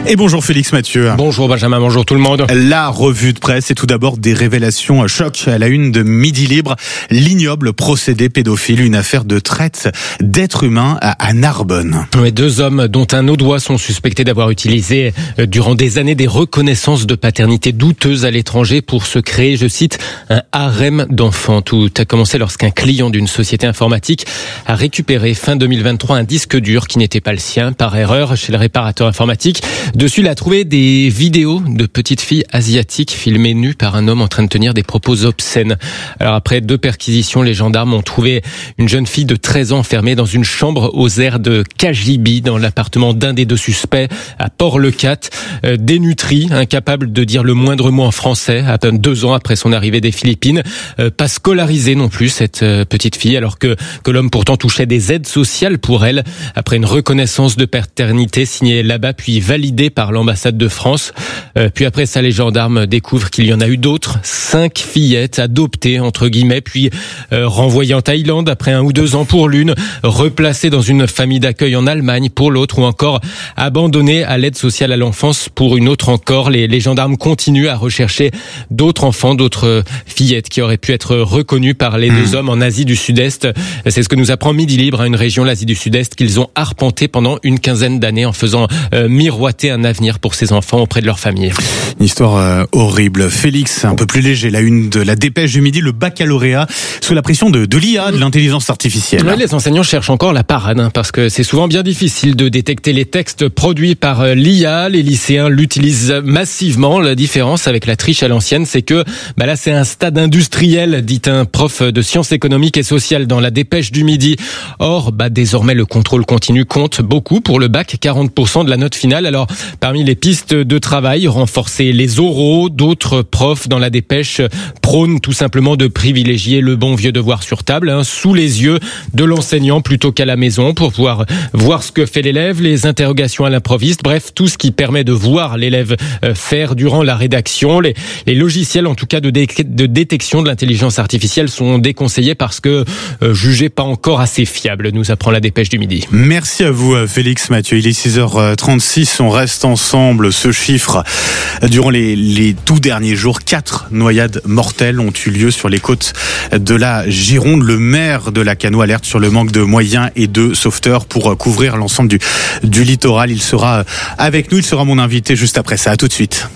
Et bonjour Félix Mathieu. Bonjour Benjamin, bonjour tout le monde. La revue de presse et tout d'abord des révélations choc à la une de Midi Libre. L'ignoble procédé pédophile, une affaire de traite d'êtres humains à Narbonne. Oui, 2 hommes dont un audois sont suspectés d'avoir utilisé durant des années des reconnaissances de paternité douteuses à l'étranger pour se créer, je cite, un harem d'enfants. Tout a commencé lorsqu'un client d'une société informatique a récupéré fin 2023 un disque dur qui n'était pas le sien par erreur chez le réparateur informatique. Dessus, il a trouvé des vidéos de petites filles asiatiques filmées nues par un homme en train de tenir des propos obscènes. Alors après 2 perquisitions, les gendarmes ont trouvé une jeune fille de 13 ans enfermée dans une chambre aux aires de Kajibi dans l'appartement d'un des 2 suspects à Port-le-Cat. Dénutrie, incapable de dire le moindre mot en français à peine 2 ans après son arrivée des Philippines. Pas scolarisée non plus, cette petite fille, alors que l'homme pourtant touchait des aides sociales pour elle après une reconnaissance de paternité signée là-bas puis validée par l'ambassade de France. Puis après ça, les gendarmes découvrent qu'il y en a eu d'autres, 5 fillettes adoptées entre guillemets, puis renvoyées en Thaïlande après 1 ou 2 ans pour l'une, replacées dans une famille d'accueil en Allemagne pour l'autre, ou encore abandonnées à l'aide sociale à l'enfance pour une autre encore. Les gendarmes continuent à rechercher d'autres enfants, d'autres fillettes qui auraient pu être reconnues par les 2 hommes en Asie du Sud-Est. C'est ce que nous apprend Midi Libre, une région, l'Asie du Sud-Est, qu'ils ont arpenté pendant une quinzaine d'années en faisant miroiter un avenir pour ces enfants auprès de leur famille. Une histoire horrible. Félix, un peu plus léger, la une de la Dépêche du Midi, le baccalauréat sous la pression de l'IA, de l'intelligence artificielle. Ouais, les enseignants cherchent encore la parade, parce que c'est souvent bien difficile de détecter les textes produits par l'IA. Les lycéens l'utilisent massivement. La différence avec la triche à l'ancienne, c'est que là c'est un stade industriel, dit un prof de sciences économiques et sociales dans la Dépêche du Midi. Or, désormais le contrôle continu compte beaucoup pour le bac, 40% de la note finale. Alors, parmi les pistes de travail, renforcer les oraux. D'autres profs dans la Dépêche prônent tout simplement de privilégier le bon vieux devoir sur table, sous les yeux de l'enseignant plutôt qu'à la maison, pour pouvoir voir ce que fait l'élève, les interrogations à l'improviste, bref, tout ce qui permet de voir l'élève faire durant la rédaction. Les logiciels, en tout cas de détection de l'intelligence artificielle, sont déconseillés parce que jugés pas encore assez fiables, nous apprend la Dépêche du Midi. Merci à vous Félix Mathieu. Il est 6h36, on reste ensemble. Ce chiffre, durant les tout derniers jours, 4 noyades mortelles ont eu lieu sur les côtes de la Gironde. Le maire de Lacanau alerte sur le manque de moyens et de sauveteurs pour couvrir l'ensemble du littoral. Il sera avec nous, il sera mon invité juste après ça. À tout de suite.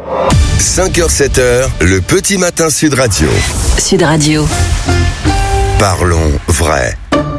5h, 7h, le petit matin Sud Radio. Sud Radio. Parlons vrai.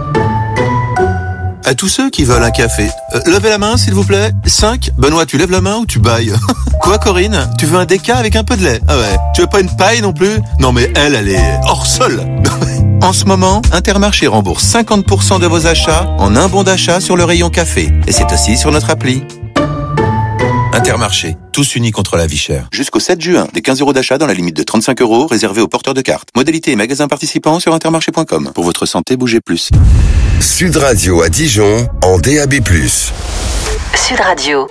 À tous ceux qui veulent un café, levez la main s'il vous plaît. 5. Benoît, tu lèves la main ou tu bailles? Quoi Corinne? Tu veux un déca avec un peu de lait? Ah ouais. Tu veux pas une paille non plus? Non mais elle est hors sol. En ce moment, Intermarché rembourse 50% de vos achats en un bon d'achat sur le rayon café. Et c'est aussi sur notre appli. Intermarché, tous unis contre la vie chère. Jusqu'au 7 juin, des 15 € d'achat dans la limite de 35 € réservés aux porteurs de cartes. Modalités et magasins participants sur intermarché.com. Pour votre santé, bougez plus. Sud Radio à Dijon, en DAB+. Sud Radio.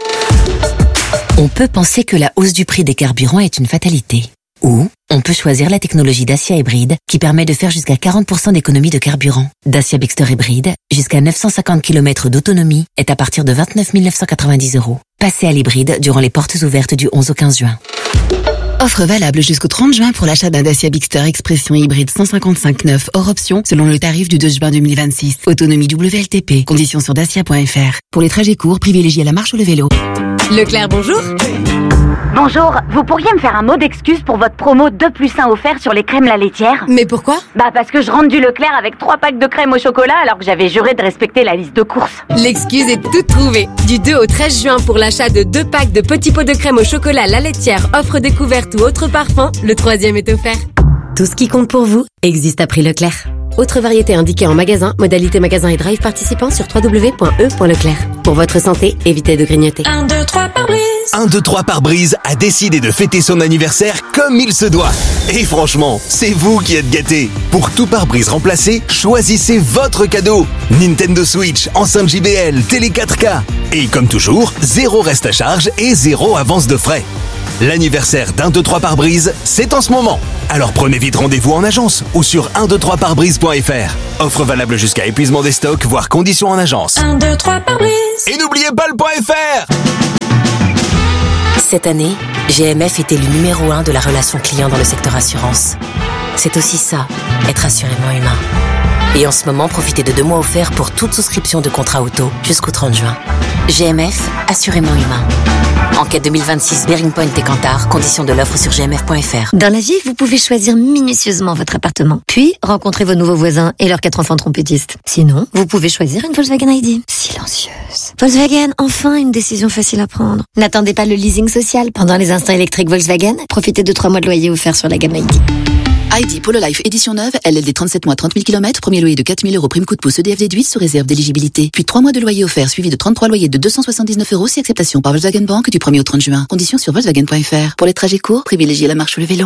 On peut penser que la hausse du prix des carburants est une fatalité. Ou on peut choisir la technologie Dacia Hybride qui permet de faire jusqu'à 40% d'économie de carburant. Dacia Bigster Hybride, jusqu'à 950 km d'autonomie, est à partir de 29 990 €. Passez à l'hybride durant les portes ouvertes du 11 au 15 juin. Offre valable jusqu'au 30 juin pour l'achat d'un Dacia Bigster Expression hybride 155/9 hors option selon le tarif du 2 juin 2026. Autonomie WLTP. Conditions sur dacia.fr. Pour les trajets courts, privilégiez la marche ou le vélo. Leclerc, bonjour. Bonjour, vous pourriez me faire un mot d'excuse pour votre promo 2+1 offert sur les crèmes La Laitière? Mais pourquoi? Parce que je rentre du Leclerc avec 3 packs de crème au chocolat alors que j'avais juré de respecter la liste de courses. L'excuse est toute trouvée. Du 2 au 13 juin pour l'achat de 2 packs de petits pots de crème au chocolat La Laitière, offre découverte ou autre parfum, le 3e est offert. Tout ce qui compte pour vous existe à prix Leclerc. Autre variété indiquée en magasin, modalité magasin et drive participant sur www.e.leclerc. Pour votre santé, évitez de grignoter. 1, 2, 3 pare-brise. 1, 2, 3 pare-brise a décidé de fêter son anniversaire comme il se doit. Et franchement, c'est vous qui êtes gâtés. Pour tout pare-brise remplacé, choisissez votre cadeau. Nintendo Switch, enceinte JBL, télé 4K. Et comme toujours, 0 reste à charge et 0 avance de frais. L'anniversaire d'1, 2, 3 pare-brise, c'est en ce moment. Alors prenez vite rendez-vous en agence ou sur 123parbrise.fr. Offre valable jusqu'à épuisement des stocks, voire conditions en agence. 1, 2, 3 pare-brise. Et n'oubliez pas le .fr. Cette année, GMF est élu numéro 1 de la relation client dans le secteur assurance. C'est aussi ça, être assurément humain. Et en ce moment, profitez de 2 mois offerts pour toute souscription de contrat auto jusqu'au 30 juin. GMF, assurément humain. Enquête 2026, Bearing Point et Kantar, conditions de l'offre sur gmf.fr. Dans la vie, vous pouvez choisir minutieusement votre appartement, puis rencontrer vos nouveaux voisins et leurs 4 enfants trompettistes. Sinon, vous pouvez choisir une Volkswagen ID. Silencieuse. Volkswagen, enfin une décision facile à prendre. N'attendez pas le leasing social. Pendant les instants électriques Volkswagen, profitez de 3 mois de loyer offerts sur la gamme ID. ID Polo Life édition neuve, LLD 37 mois 30 000 km, premier loyer de 4 000 € prime coup de pouce EDF déduite sous réserve d'éligibilité. Puis 3 mois de loyer offert suivi de 33 loyers de 279 € si acceptation par Volkswagen Bank du 1er au 30 juin. Conditions sur Volkswagen.fr. Pour les trajets courts, privilégiez la marche ou le vélo.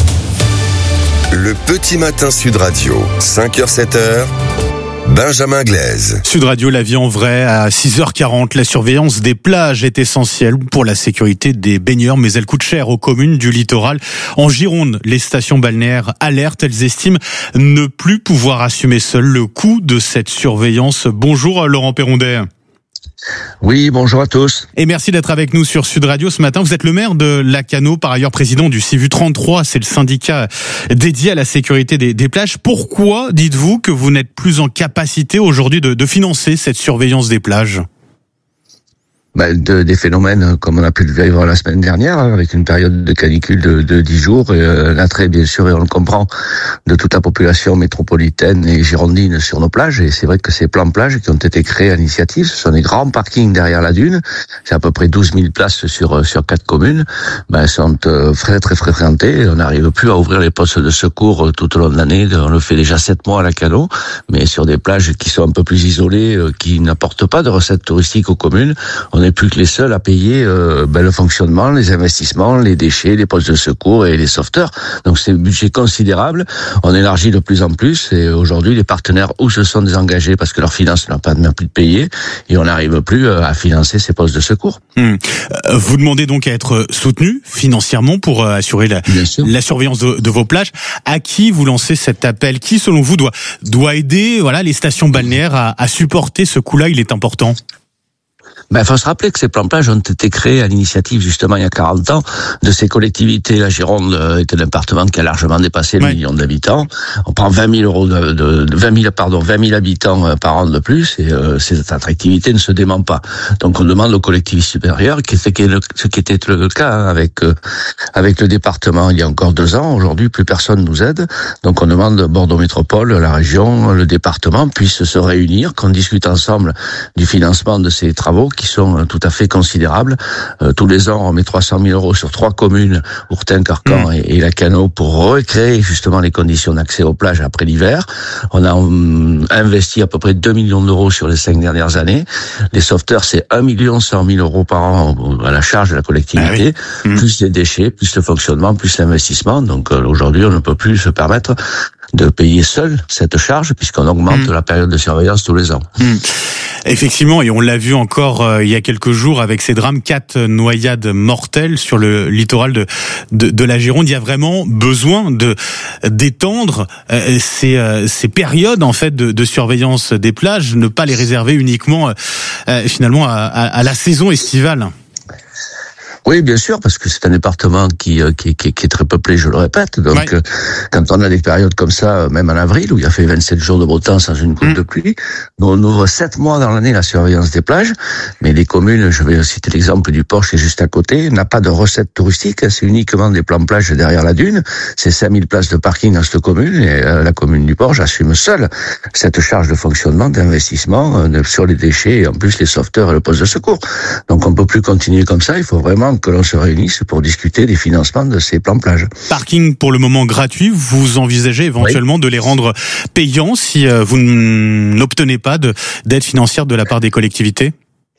Le petit matin Sud Radio, 5h-7h. Benjamin Glaise. Sud Radio, la vie en vrai, à 6h40. La surveillance des plages est essentielle pour la sécurité des baigneurs, mais elle coûte cher aux communes du littoral. En Gironde, les stations balnéaires alertent. Elles estiment ne plus pouvoir assumer seules le coût de cette surveillance. Bonjour Laurent Perrondet. Oui, bonjour à tous. Et merci d'être avec nous sur Sud Radio ce matin. Vous êtes le maire de Lacanau, par ailleurs président du CIVU 33. C'est le syndicat dédié à la sécurité des plages. Pourquoi dites-vous que vous n'êtes plus en capacité aujourd'hui de financer cette surveillance des plages ? Des phénomènes comme on a pu le vivre la semaine dernière, avec une période de canicule de 10 jours, et l'attrait bien sûr, et on le comprend, de toute la population métropolitaine et girondine sur nos plages. Et c'est vrai que ces plans plages qui ont été créés à l'initiative, ce sont des grands parkings derrière la dune, c'est à peu près 12 000 places sur 4 communes, sont très très fréquentés. On n'arrive plus à ouvrir les postes de secours tout au long de l'année, on le fait déjà 7 mois à Lacanau, mais sur des plages qui sont un peu plus isolées, qui n'apportent pas de recettes touristiques aux communes. On n'est plus que les seuls à payer le fonctionnement, les investissements, les déchets, les postes de secours et les sauveteurs. Donc c'est un budget considérable. On élargit de plus en plus et aujourd'hui les partenaires ou se sont désengagés parce que leurs finances n'ont pas même plus de payer et on n'arrive plus à financer ces postes de secours. Vous demandez donc à être soutenu financièrement pour assurer la surveillance de vos plages. À qui vous lancez cet appel ? Qui selon vous doit aider les stations balnéaires à supporter ce coût-là ? Il est important. Faut se rappeler que ces plans plages ont été créés à l'initiative, justement, il y a 40 ans, de ces collectivités. La Gironde est un département qui a largement dépassé le million d'habitants. On prend 20 000 habitants par an de plus, et cette attractivité ne se dément pas. Donc, on demande aux collectivités supérieures, ce qui était le cas avec le département il y a encore 2 ans. Aujourd'hui, plus personne nous aide. Donc, on demande Bordeaux Métropole, la région, le département puissent se réunir, qu'on discute ensemble du financement de ces travaux qui sont tout à fait considérables. Tous les ans, on met 300 000 € sur 3 communes, Ourtin, Carcan et Lacanau, pour recréer justement les conditions d'accès aux plages après l'hiver. On a investi à peu près 2 millions d'euros sur les 5 dernières années. Les sauveteurs, c'est 1 100 000 € par an à la charge de la collectivité, plus les déchets, plus le fonctionnement, plus l'investissement. Donc aujourd'hui, on ne peut plus se permettre de payer seul cette charge puisqu'on augmente la période de surveillance tous les ans. Effectivement, et on l'a vu encore il y a quelques jours avec ces drames, 4 noyades mortelles sur le littoral de la Gironde. Il y a vraiment besoin d'étendre ces périodes en fait de surveillance des plages, ne pas les réserver uniquement finalement à la saison estivale. Oui, bien sûr, parce que c'est un département qui est très peuplé, je le répète. Donc, quand on a des périodes comme ça, même en avril, où il a fait 27 jours de beau temps sans une goutte de pluie, nous on ouvre 7 mois dans l'année la surveillance des plages, mais les communes, je vais citer l'exemple du Porche qui est juste à côté, n'a pas de recette touristique, c'est uniquement des plans plages derrière la dune, c'est 5000 places de parking dans cette commune, et la commune du Porche assume seule cette charge de fonctionnement, d'investissement sur les déchets, et en plus les sauveteurs et le poste de secours. Donc on peut plus continuer comme ça, il faut vraiment que l'on se réunisse pour discuter des financements de ces plans plages. Parking pour le moment gratuit, vous envisagez éventuellement de les rendre payants si vous n'obtenez pas d'aide financière de la part des collectivités ?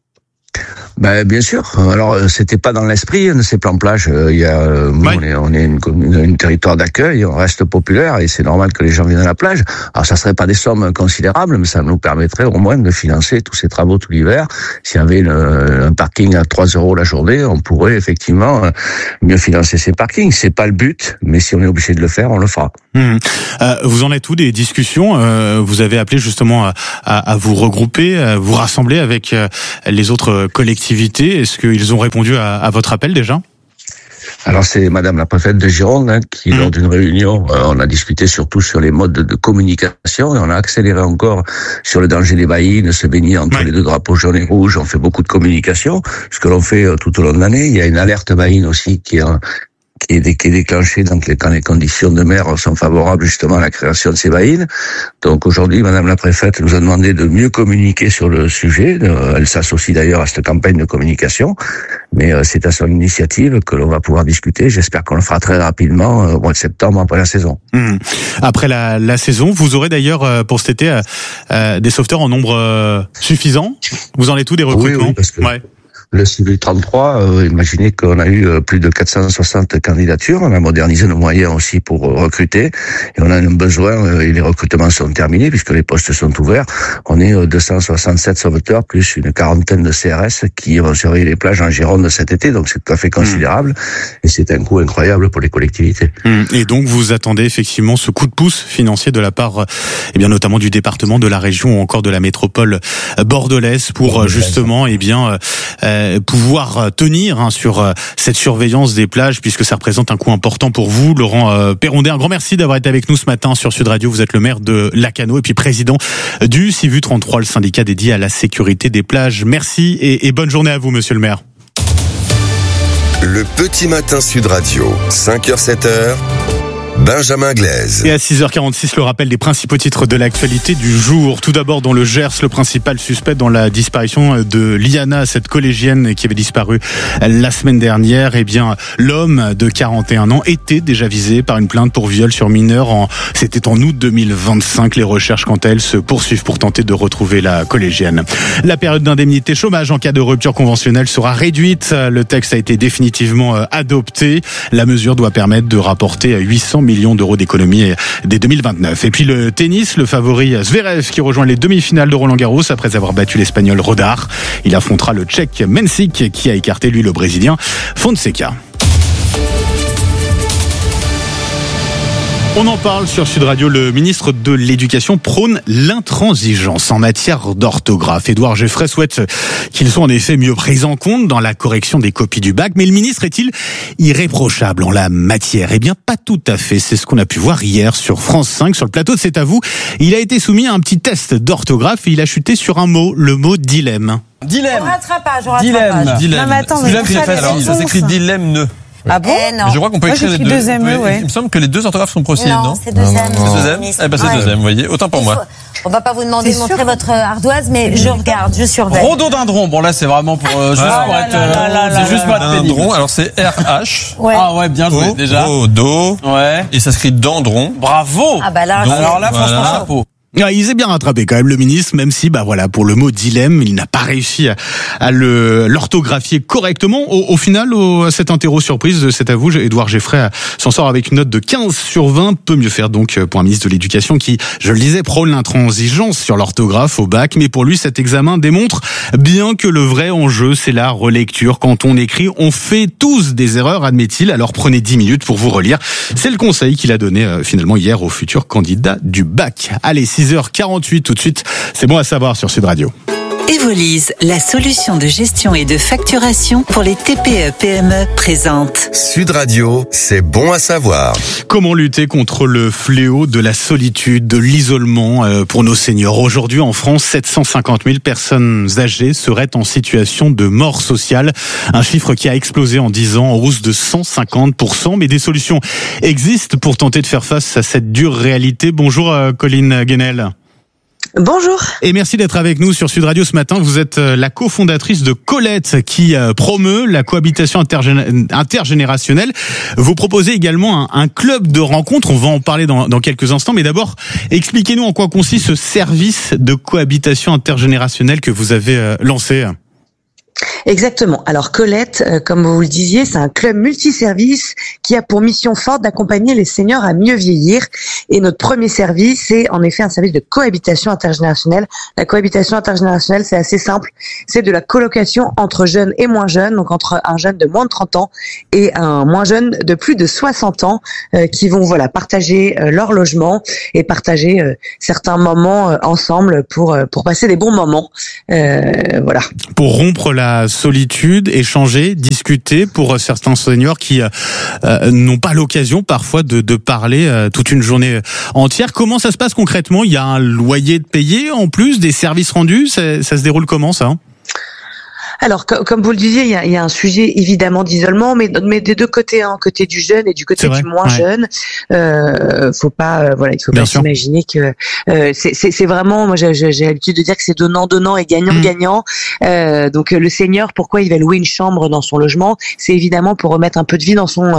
Bien sûr. Alors, c'était pas dans l'esprit de ces plans plages. On est une territoire d'accueil, on reste populaire et c'est normal que les gens viennent à la plage. Alors, ça serait pas des sommes considérables, mais ça nous permettrait au moins de financer tous ces travaux tout l'hiver. S'il y avait un parking à 3 € la journée, on pourrait effectivement mieux financer ces parkings. C'est pas le but, mais si on est obligé de le faire, on le fera. Vous en êtes où des discussions ? Vous avez appelé justement à vous regrouper, à vous rassembler avec les autres collectivités. Est-ce qu'ils ont répondu à votre appel déjà ? Alors c'est Madame la préfète de Gironde qui, lors d'une réunion, on a discuté surtout sur les modes de communication et on a accéléré encore sur le danger des baïnes, se baigner entre les deux drapeaux jaune et rouge. On fait beaucoup de communication, ce que l'on fait tout au long de l'année. Il y a une alerte baïne aussi qui est déclenchée quand les conditions de mer sont favorables justement à la création de ces baïnes. Donc aujourd'hui, Madame la préfète nous a demandé de mieux communiquer sur le sujet. Elle s'associe d'ailleurs à cette campagne de communication, mais c'est à son initiative que l'on va pouvoir discuter. J'espère qu'on le fera très rapidement au mois de septembre après la saison. Après la saison, vous aurez d'ailleurs pour cet été des sauveteurs en nombre suffisant. Vous en êtes où des recrutements? Oui, parce que le Civil 33, imaginez qu'on a eu plus de 460 candidatures. On a modernisé nos moyens aussi pour recruter. Et on a un besoin, et les recrutements sont terminés puisque les postes sont ouverts. On est 267 sauveteurs plus une quarantaine de CRS qui vont surveiller les plages en Gironde cet été. Donc c'est tout à fait considérable. Et c'est un coût incroyable pour les collectivités. Et donc vous attendez effectivement ce coup de pouce financier de la part, notamment du département, de la région ou encore de la métropole bordelaise pour justement, pouvoir tenir sur cette surveillance des plages, puisque ça représente un coût important pour vous. Laurent Perrondet, un grand merci d'avoir été avec nous ce matin sur Sud Radio. Vous êtes le maire de Lacanau et puis président du Civu 33, le syndicat dédié à la sécurité des plages. Merci et bonne journée à vous, monsieur le maire. Le petit matin Sud Radio, 5h, 7h. Benjamin Glaise. Et à 6h46, le rappel des principaux titres de l'actualité du jour. Tout d'abord, dans le Gers, le principal suspect dans la disparition de Liana, cette collégienne qui avait disparu la semaine dernière. L'homme de 41 ans était déjà visé par une plainte pour viol sur mineur. C'était en août 2025. Les recherches, quant à elles, se poursuivent pour tenter de retrouver la collégienne. La période d'indemnité chômage en cas de rupture conventionnelle sera réduite. Le texte a été définitivement adopté. La mesure doit permettre de rapporter 800 millions d'euros d'économies dès 2029. Et puis le tennis, le favori Zverev qui rejoint les demi-finales de Roland-Garros après avoir battu l'Espagnol Rodar. Il affrontera le Tchèque Mensik qui a écarté lui le Brésilien Fonseca. On en parle sur Sud Radio. Le ministre de l'Éducation prône l'intransigeance en matière d'orthographe. Édouard Geoffray souhaite qu'ils soient en effet mieux pris en compte dans la correction des copies du bac. Mais le ministre est-il irréprochable en la matière? Pas tout à fait. C'est ce qu'on a pu voir hier sur France 5, sur le plateau de C'est à vous. Il a été soumis à un petit test d'orthographe et il a chuté sur un mot, le mot dilemme. Dilemme. Dilemme. Non mais attends, ça s'écrit dilemme. Ah bon? Non. Je crois qu'on peut écrire les deux. Il me semble que les deux orthographes sont possibles, non? C'est deuxième. C'est deuxième? C'est deuxième, vous voyez. Autant pour moi. On va pas vous demander de montrer votre ardoise, mais je regarde, je surveille. Rhododendron. Bon là, c'est vraiment pour c'est juste pour être pénible. Alors c'est RH. Ouais. Ah ouais, bien joué déjà. Do. Ouais. Et ça s'écrit dendron. Bravo. Ah bah là. Alors là, franchement, chapeau. Il s'est bien rattrapé quand même le ministre, même si pour le mot dilemme, il n'a pas réussi à l'orthographier correctement. Au final, à cette interro surprise, c'est à vous, Édouard Geoffray s'en sort avec une note de 15 sur 20. Peut mieux faire donc pour un ministre de l'Éducation qui, je le disais, prône l'intransigeance sur l'orthographe au bac. Mais pour lui, cet examen démontre bien que le vrai enjeu, c'est la relecture. Quand on écrit, on fait tous des erreurs, admet-il. Alors prenez 10 minutes pour vous relire. C'est le conseil qu'il a donné finalement hier aux futurs candidats du bac. Allez, 6h48 tout de suite, c'est bon à savoir sur Sud Radio. Evolise, la solution de gestion et de facturation pour les TPE-PME présente. Sud Radio, c'est bon à savoir. Comment lutter contre le fléau de la solitude, de l'isolement pour nos seniors? Aujourd'hui, en France, 750 000 personnes âgées seraient en situation de mort sociale. Un chiffre qui a explosé en 10 ans, en hausse de 150%. Mais des solutions existent pour tenter de faire face à cette dure réalité. Bonjour Colline Guenel. Bonjour. Et merci d'être avec nous sur Sud Radio ce matin. Vous êtes la cofondatrice de Colette qui promeut la cohabitation intergénérationnelle. Vous proposez également un club de rencontres. On va en parler dans quelques instants. Mais d'abord, expliquez-nous en quoi consiste ce service de cohabitation intergénérationnelle que vous avez lancé. Exactement. Alors Colette, comme vous le disiez, c'est un club multiservice qui a pour mission forte d'accompagner les seniors à mieux vieillir. Et notre premier service, c'est en effet un service de cohabitation intergénérationnelle. La cohabitation intergénérationnelle, c'est assez simple. C'est de la colocation entre jeunes et moins jeunes, donc entre un jeune de moins de 30 ans et un moins jeune de plus de 60 ans, qui vont partager leur logement et partager certains moments ensemble pour passer des bons moments. Pour rompre la la solitude, échanger, discuter pour certains seniors qui n'ont pas l'occasion parfois de parler toute une journée entière. Comment ça se passe concrètement? Il y a un loyer de payer en plus, des services rendus, ça se déroule comment ça? Alors, comme vous le disiez, il y a un sujet évidemment d'isolement, mais des deux côtés, côté du jeune et du côté du moins jeune. Faut pas, il faut pas s'imaginer que c'est vraiment. Moi, j'ai l'habitude de dire que c'est donnant et gagnant. Donc, le senior, pourquoi il va louer une chambre dans son logement? C'est évidemment pour remettre un peu de vie dans son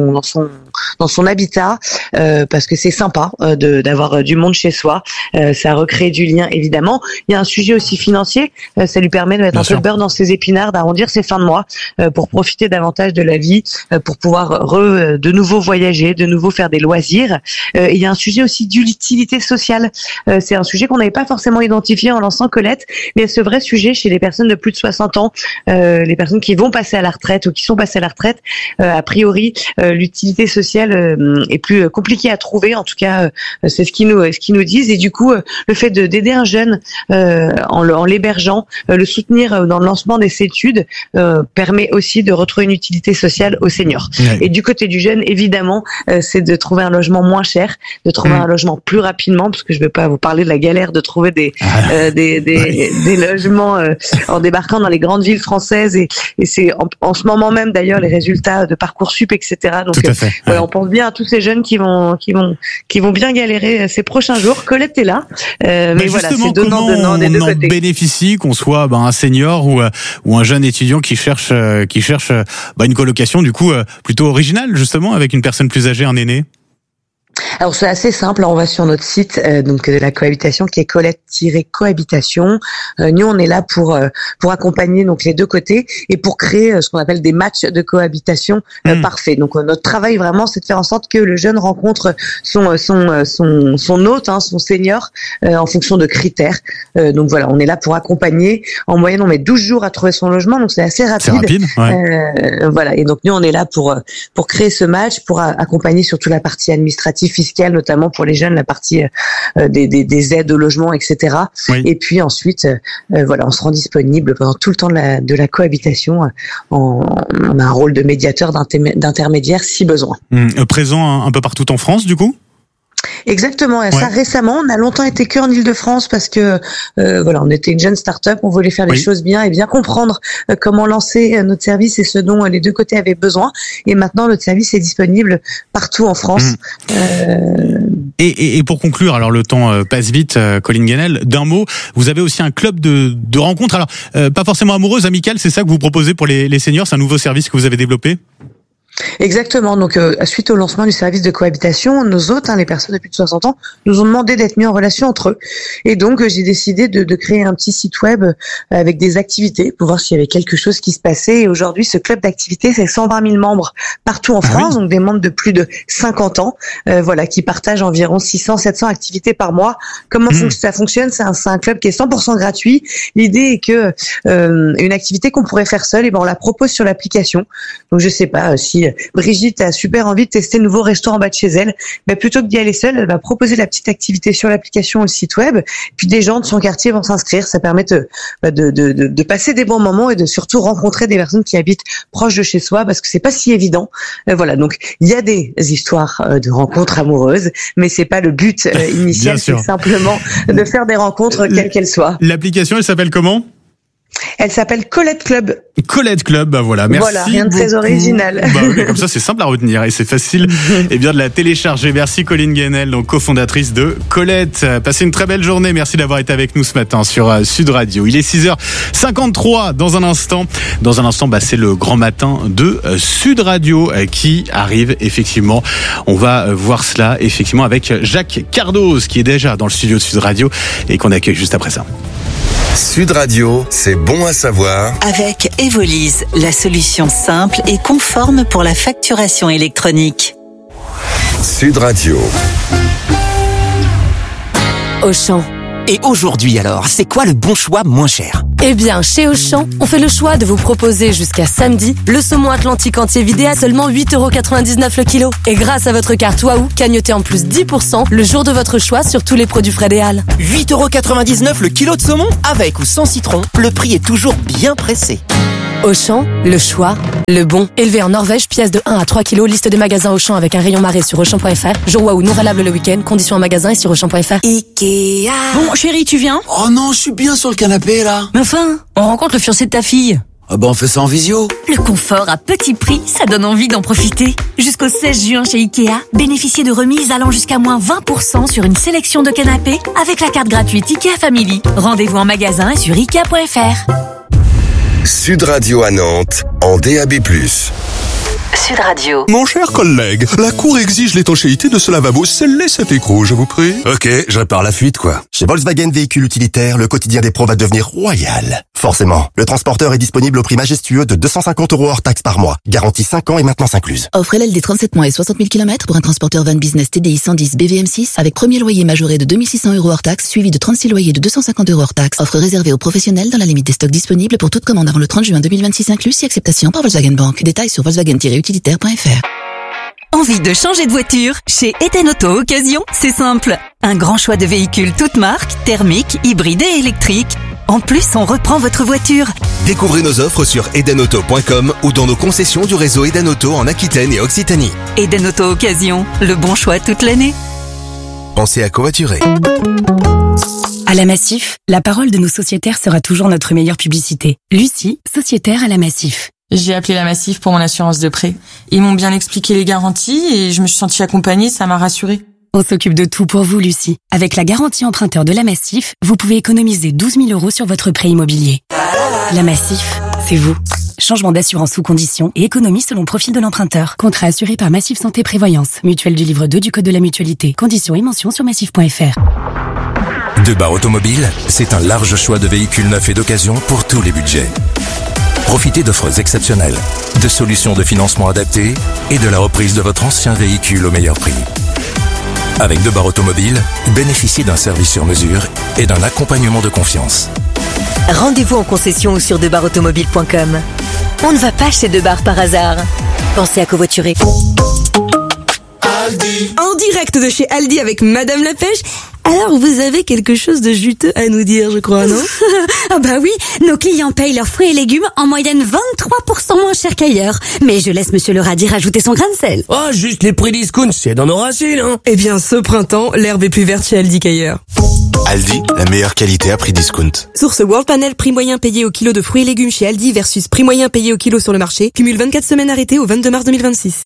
habitat, parce que c'est sympa d'avoir du monde chez soi. Ça recrée du lien, évidemment. Il y a un sujet aussi financier. Ça lui permet de mettre un peu de beurre dans ses épinards, d'arrondir ses fins de mois pour profiter davantage de la vie, pour pouvoir de nouveau voyager, de nouveau faire des loisirs. Il y a un sujet aussi d'utilité sociale. C'est un sujet qu'on n'avait pas forcément identifié en lançant Colette, mais ce vrai sujet chez les personnes de plus de 60 ans, les personnes qui vont passer à la retraite ou qui sont passées à la retraite, a priori, l'utilité sociale est plus compliquée à trouver. En tout cas, c'est ce qu'ils nous disent. Et du coup, le fait d'aider un jeune en l'hébergeant, le soutenir dans le lancement des études, permet aussi de retrouver une utilité sociale aux seniors. Ouais. Et du côté du jeune, évidemment, c'est de trouver un logement moins cher, de trouver un logement plus rapidement, parce que je ne vais pas vous parler de la galère de trouver des logements en débarquant dans les grandes villes françaises, et c'est en ce moment même d'ailleurs les résultats de Parcoursup, etc. Donc on pense bien à tous ces jeunes qui vont bien galérer ces prochains jours. Colette est là, mais voilà, c'est donnant des deux côtés. On en bénéficie, qu'on soit un senior ou un jeune étudiant qui cherche une colocation du coup plutôt originale, justement, avec une personne plus âgée, un aîné? Alors c'est assez simple, on va sur notre site donc de la cohabitation qui est Colette-cohabitation. Nous on est là pour accompagner donc les deux côtés et pour créer ce qu'on appelle des matchs de cohabitation parfaits. Donc notre travail vraiment c'est de faire en sorte que le jeune rencontre son hôte, son senior en fonction de critères. Donc voilà, on est là pour accompagner. En moyenne on met 12 jours à trouver son logement, donc c'est assez rapide. C'est rapide, voilà, et donc nous on est là pour créer ce match, pour accompagner surtout la partie administrative, fiscale, notamment pour les jeunes, la partie des aides au logement, etc. Oui. Et puis ensuite, on se rend disponible pendant tout le temps de la cohabitation. On a un rôle de médiateur, d'intermédiaire si besoin. Présent un peu partout en France, du coup? Exactement. Ça récemment, on a longtemps été que en Île-de-France parce que on était une jeune start-up, on voulait faire les choses bien et bien comprendre comment lancer notre service et ce dont les deux côtés avaient besoin. Et maintenant, notre service est disponible partout en France. Et pour conclure, alors le temps passe vite, Colline Guenel, d'un mot, vous avez aussi un club de rencontres. Alors, pas forcément amoureuses, amicales, c'est ça que vous proposez pour les seniors, c'est un nouveau service que vous avez développé? Exactement. Donc, suite au lancement du service de cohabitation, nos hôtes, les personnes de plus de 60 ans, nous ont demandé d'être mis en relation entre eux. Et donc, j'ai décidé de créer un petit site web avec des activités pour voir s'il y avait quelque chose qui se passait. Et aujourd'hui, ce club d'activités, c'est 120 000 membres partout en France, donc des membres de plus de 50 ans, qui partagent environ 600-700 activités par mois. Comment ça fonctionne? C'est un club qui est 100% gratuit. L'idée est que une activité qu'on pourrait faire seule, on la propose sur l'application. Donc, je sais pas si Brigitte a super envie de tester le nouveau resto en bas de chez elle, plutôt que d'y aller seule, elle va proposer la petite activité sur l'application ou le site web, puis des gens de son quartier vont s'inscrire. Ça permet de passer des bons moments et de surtout rencontrer des personnes qui habitent proche de chez soi, parce que c'est pas si évident. Donc il y a des histoires de rencontres amoureuses, mais c'est pas le but initial, c'est simplement de faire des rencontres quelles qu'elles soient. L'application, elle s'appelle comment? Elle s'appelle Colette Club. Colette Club, voilà. Merci. Voilà, rien de très original. Comme ça, c'est simple à retenir et c'est facile de la télécharger. Merci Colline Guenel, donc cofondatrice de Colette. Passez une très belle journée. Merci d'avoir été avec nous ce matin sur Sud Radio. Il est 6h53 dans un instant. C'est le grand matin de Sud Radio qui arrive effectivement. On va voir cela effectivement avec Jacques Cardoz qui est déjà dans le studio de Sud Radio et qu'on accueille juste après ça. Sud Radio, c'est bon à savoir. Avec Evolise, la solution simple et conforme pour la facturation électronique. Sud Radio. Auchan. Et aujourd'hui alors, c'est quoi le bon choix moins cher ? Eh bien, chez Auchan, on fait le choix de vous proposer jusqu'à samedi le saumon atlantique entier vidé à seulement 8,99€ le kilo. Et grâce à votre carte Waouh, cagnotez en plus 10% le jour de votre choix sur tous les produits frais des Halles. 8,99€ le kilo de saumon, avec ou sans citron, le prix est toujours bien pressé. Auchan, le choix, le bon. Élevé en Norvège, pièce de 1 à 3 kilos, liste des magasins Auchan avec un rayon marée sur Auchan.fr. Jour Waouh non valable le week-end, conditions en magasin et sur Auchan.fr. Ikea. Bon, chérie, tu viens? Oh non, je suis bien sur le canapé, là. Mais enfin, on rencontre le fiancé de ta fille. Ah bah on fait ça en visio. Le confort à petit prix, ça donne envie d'en profiter. Jusqu'au 16 juin chez Ikea, bénéficiez de remises allant jusqu'à moins 20% sur une sélection de canapés avec la carte gratuite Ikea Family. Rendez-vous en magasin et sur Ikea.fr. Sud Radio à Nantes, en DAB+. Sud Radio. Mon cher collègue, la Cour exige l'étanchéité de ce lavabo. Scellez cet écrou, je vous prie. Ok, je répare la fuite, quoi. Chez Volkswagen Véhicules Utilitaires, le quotidien des pros va devenir royal. Forcément, le transporteur est disponible au prix majestueux de 250€ hors taxe par mois. Garantie 5 ans et maintenance incluse. Offre LLD 37 mois et 60 000 km pour un transporteur van business TDI 110 BVM6 avec premier loyer majoré de 2600€ hors taxe, suivi de 36 loyers de 250€ hors taxe. Offre réservée aux professionnels dans la limite des stocks disponibles pour toute commande avant le 30 juin 2026 inclus, si acceptation par Volkswagen Bank. Détails sur volkswagen-utilitaire.fr. Envie de changer de voiture? Chez Eden Auto Occasion, c'est simple. Un grand choix de véhicules toutes marques, thermiques, hybrides et électriques. En plus, on reprend votre voiture. Découvrez nos offres sur edenauto.com ou dans nos concessions du réseau Eden Auto en Aquitaine et Occitanie. Eden Auto Occasion, le bon choix toute l'année. Pensez à covoiturer. À la Massif, la parole de nos sociétaires sera toujours notre meilleure publicité. Lucie, sociétaire à la Massif. J'ai appelé la Massif pour mon assurance de prêt. Ils m'ont bien expliqué les garanties et je me suis sentie accompagnée, ça m'a rassurée. On s'occupe de tout pour vous, Lucie. Avec la garantie emprunteur de la Massif, vous pouvez économiser 12 000€ sur votre prêt immobilier. La Massif, c'est vous. Changement d'assurance sous conditions et économie selon profil de l'emprunteur. Contrat assuré par Massif Santé Prévoyance. Mutuelle du livre 2 du Code de la Mutualité. Conditions et mentions sur massif.fr. Debar Automobile, c'est un large choix de véhicules neufs et d'occasion pour tous les budgets. Profitez d'offres exceptionnelles, de solutions de financement adaptées et de la reprise de votre ancien véhicule au meilleur prix. Avec Debar Automobile, bénéficiez d'un service sur mesure et d'un accompagnement de confiance. Rendez-vous en concession ou sur debarautomobile.com. On ne va pas chez Debar par hasard. Pensez à covoiturer. Aldi. En direct de chez Aldi avec Madame la Pêche. Alors, vous avez quelque chose de juteux à nous dire, je crois, non? Ah bah oui, nos clients payent leurs fruits et légumes en moyenne 23% moins cher qu'ailleurs. Mais je laisse Monsieur le radis rajouter son grain de sel. Oh, juste les prix discount, c'est dans nos racines, hein. Eh bien, ce printemps, l'herbe est plus verte chez Aldi qu'ailleurs. Aldi, la meilleure qualité à prix discount. Source World Panel, prix moyen payé au kilo de fruits et légumes chez Aldi versus prix moyen payé au kilo sur le marché. Cumule 24 semaines arrêtées au 22 mars 2026.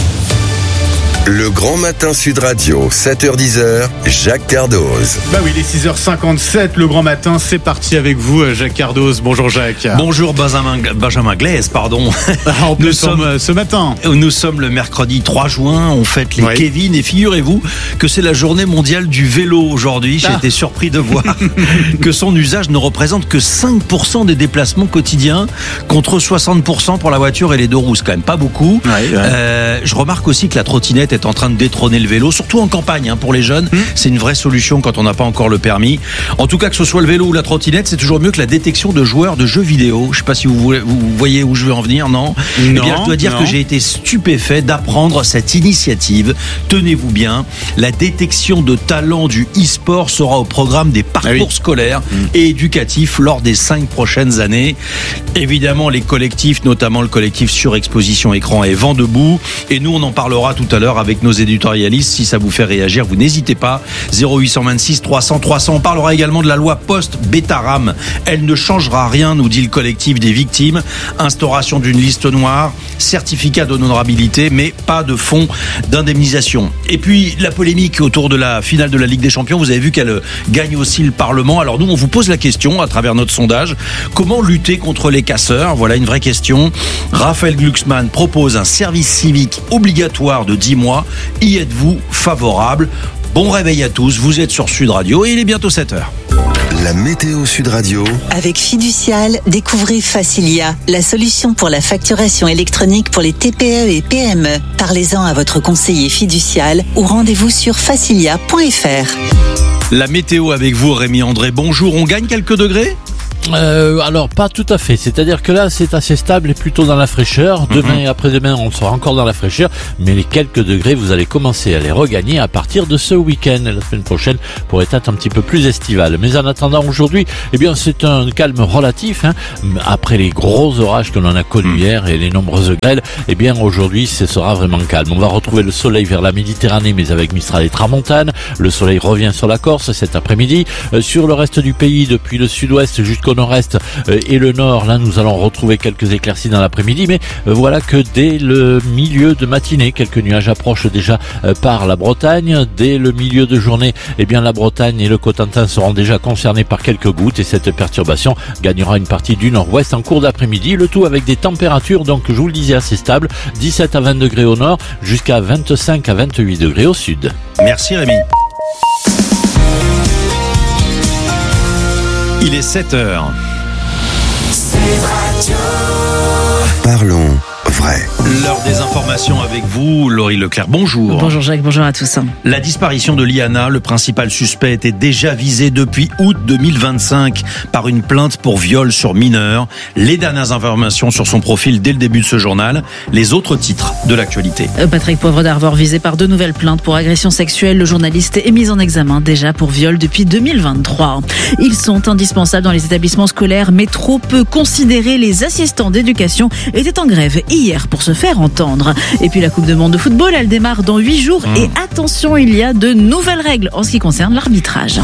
Le Grand Matin Sud Radio, 7h-10h, Jacques Cardoz. Bah oui, il est 6h57, le Grand Matin, c'est parti avec vous, Jacques Cardoz. Bonjour Jacques. Bonjour Benjamin Glaise, pardon. En plus, ce matin. Nous sommes le mercredi 3 juin, on fête les Kevin et figurez-vous que c'est la journée mondiale du vélo aujourd'hui. J'ai été surpris de voir que son usage ne représente que 5% des déplacements quotidiens contre 60% pour la voiture et les deux roues, c'est quand même pas beaucoup. Je remarque aussi que la trottinette est en train de détrôner le vélo, surtout en campagne, pour les jeunes. C'est une vraie solution quand on n'a pas encore le permis. En tout cas, que ce soit le vélo ou la trottinette, c'est toujours mieux que la détection de joueurs de jeux vidéo. Je sais pas si vous voyez où je veux en venir, non? Eh bien, je dois dire que j'ai été stupéfait d'apprendre cette initiative. Tenez-vous bien, la détection de talents du e-sport sera au programme des parcours scolaires et éducatifs lors des 5 prochaines années. Évidemment, les collectifs, notamment le collectif Surexposition Écran est vent debout. Et nous, on en parlera tout à l'heure avec nos éditorialistes. Si ça vous fait réagir, vous n'hésitez pas. 0826 300 300. On parlera également de la loi post-Bétaram. Elle ne changera rien, nous dit le collectif des victimes. Instauration d'une liste noire, certificat d'honorabilité, mais pas de fonds d'indemnisation. Et puis, la polémique autour de la finale de la Ligue des Champions, vous avez vu qu'elle gagne aussi le Parlement. Alors nous, on vous pose la question à travers notre sondage. Comment lutter contre les casseurs? Voilà une vraie question. Raphaël Glucksmann propose un service civique obligatoire de 10 mois. Y êtes-vous favorable? Bon réveil à tous, vous êtes sur Sud Radio et il est bientôt 7h. La météo Sud Radio. Avec Fiducial, découvrez Facilia, la solution pour la facturation électronique pour les TPE et PME. Parlez-en à votre conseiller fiducial ou rendez-vous sur facilia.fr. La météo avec vous, Rémi André. Bonjour, on gagne quelques degrés? Alors pas tout à fait, c'est-à-dire que là c'est assez stable et plutôt dans la fraîcheur. Demain et après-demain on sera encore dans la fraîcheur, mais les quelques degrés vous allez commencer à les regagner à partir de ce week-end. La semaine prochaine pourrait être un petit peu plus estivale. Mais en attendant aujourd'hui, eh bien c'est un calme relatif. Après les gros orages que l'on a connus hier et les nombreuses grêles, eh bien aujourd'hui ce sera vraiment calme. On va retrouver le soleil vers la Méditerranée, mais avec Mistral et Tramontane. Le soleil revient sur la Corse cet après-midi. Sur le reste du pays, depuis le sud-ouest jusqu'au nord-est et le nord, là nous allons retrouver quelques éclaircies dans l'après-midi, mais voilà que dès le milieu de matinée, quelques nuages approchent déjà par la Bretagne. Dès le milieu de journée, eh bien la Bretagne et le Cotentin seront déjà concernés par quelques gouttes et cette perturbation gagnera une partie du nord-ouest en cours d'après-midi, le tout avec des températures, donc je vous le disais, assez stables, 17 à 20 degrés au nord jusqu'à 25 à 28 degrés au sud. Merci Rémi. Il est 7h. Parlons vrai. L'heure des informations avec vous, Laurie Leclerc. Bonjour. Bonjour Jacques, bonjour à tous. La disparition de Liana, le principal suspect, était déjà visé depuis août 2025 par une plainte pour viol sur mineur. Les dernières informations sur son profil dès le début de ce journal. Les autres titres de l'actualité. Patrick Poivre d'Arvor visé par 2 nouvelles plaintes pour agression sexuelle. Le journaliste est mis en examen déjà pour viol depuis 2023. Ils sont indispensables dans les établissements scolaires, mais trop peu considérés. Les assistants d'éducation étaient en grève hier pour se faire entendre. Et puis la Coupe du Monde de football, elle démarre dans 8 jours. Et attention, il y a de nouvelles règles en ce qui concerne l'arbitrage.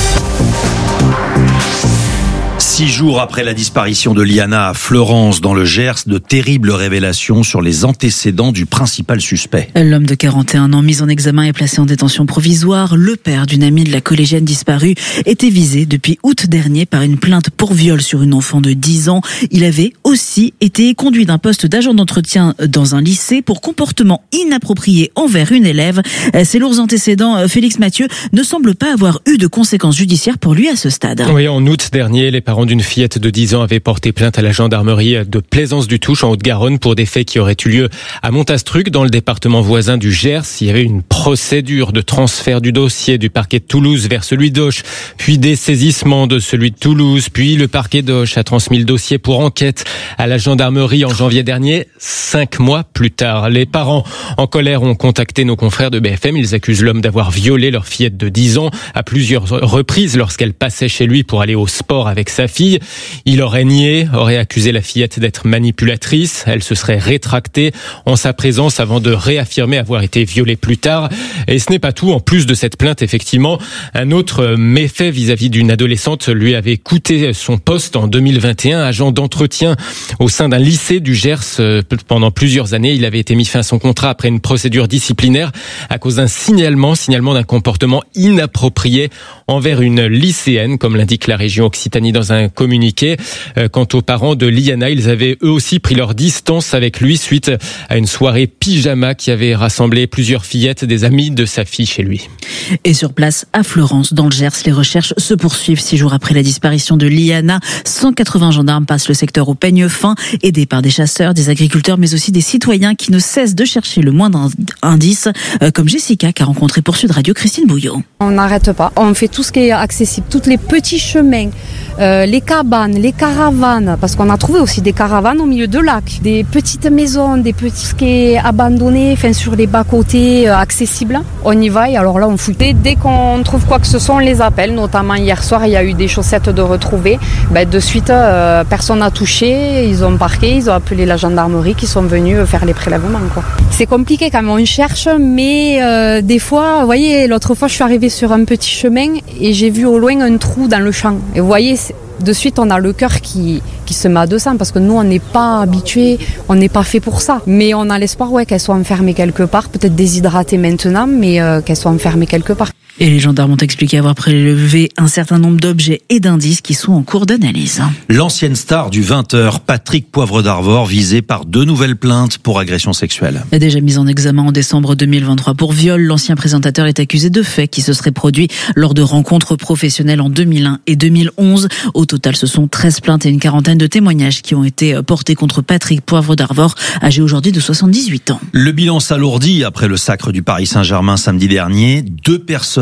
6 jours après la disparition de Liana à Fleurance dans le Gers, de terribles révélations sur les antécédents du principal suspect. L'homme de 41 ans mis en examen et placé en détention provisoire, le père d'une amie de la collégienne disparue, était visé depuis août dernier par une plainte pour viol sur une enfant de 10 ans. Il avait aussi été conduit d'un poste d'agent d'entretien dans un lycée pour comportement inapproprié envers une élève. Ces lourds antécédents, Félix Mathieu, ne semblent pas avoir eu de conséquences judiciaires pour lui à ce stade. Oui, en août dernier, les parents d'une fillette de 10 ans avait porté plainte à la gendarmerie de Plaisance-du-Touche en Haute-Garonne pour des faits qui auraient eu lieu à Montastruc dans le département voisin du Gers. Il y avait une procédure de transfert du dossier du parquet de Toulouse vers celui d'Auch, puis des saisissements de celui de Toulouse, puis le parquet d'Auch a transmis le dossier pour enquête à la gendarmerie en janvier dernier, 5 mois plus tard. Les parents en colère ont contacté nos confrères de BFM. Ils accusent l'homme d'avoir violé leur fillette de 10 ans à plusieurs reprises lorsqu'elle passait chez lui pour aller au sport avec sa fille. Il aurait nié, aurait accusé la fillette d'être manipulatrice. Elle se serait rétractée en sa présence avant de réaffirmer avoir été violée plus tard. Et ce n'est pas tout. En plus de cette plainte, effectivement, un autre méfait vis-à-vis d'une adolescente lui avait coûté son poste en 2021, agent d'entretien au sein d'un lycée du Gers. Pendant plusieurs années, il avait été mis fin à son contrat après une procédure disciplinaire à cause d'un signalement d'un comportement inapproprié envers une lycéenne, comme l'indique la région Occitanie dans un communiqué. Quant aux parents de Liana, ils avaient eux aussi pris leur distance avec lui suite à une soirée pyjama qui avait rassemblé plusieurs fillettes des amis de sa fille chez lui. Et sur place, à Fleurance, dans le Gers, les recherches se poursuivent 6 jours après la disparition de Liana. 180 gendarmes passent le secteur au peigne fin, aidés par des chasseurs, des agriculteurs, mais aussi des citoyens qui ne cessent de chercher le moindre indice, comme Jessica qu'a rencontré pour Sud Radio Christine Bouillon. On n'arrête pas. On fait tout ce qui est accessible, tous les petits chemins, les cabanes, les caravanes, parce qu'on a trouvé aussi des caravanes au milieu de lacs, des petites maisons, des petits qui est abandonnés, enfin sur les bas-côtés accessibles. On y va et alors là on fouille. Dès qu'on trouve quoi que ce soit, on les appelle. Notamment hier soir, il y a eu des chaussettes de retrouver. De suite, personne n'a touché. Ils ont parqué, ils ont appelé la gendarmerie qui sont venus faire les prélèvements. C'est compliqué quand même, on cherche, mais des fois, vous voyez, l'autre fois je suis arrivée sur un petit chemin et j'ai vu au loin un trou dans le champ. Et vous voyez, de suite on a le cœur qui se met à 200 parce que nous on n'est pas habitués, on n'est pas fait pour ça. Mais on a l'espoir qu'elles soient enfermées quelque part, peut-être déshydratées maintenant, mais qu'elles soient enfermées quelque part. Et les gendarmes ont expliqué avoir prélevé un certain nombre d'objets et d'indices qui sont en cours d'analyse. L'ancienne star du 20h, Patrick Poivre d'Arvor, visé par 2 nouvelles plaintes pour agression sexuelle. Déjà mis en examen en décembre 2023 pour viol, l'ancien présentateur est accusé de faits qui se seraient produits lors de rencontres professionnelles en 2001 et 2011. Au total, ce sont 13 plaintes et une quarantaine de témoignages qui ont été portés contre Patrick Poivre d'Arvor, âgé aujourd'hui de 78 ans. Le bilan s'alourdit après le sacre du Paris Saint-Germain samedi dernier. 2 personnes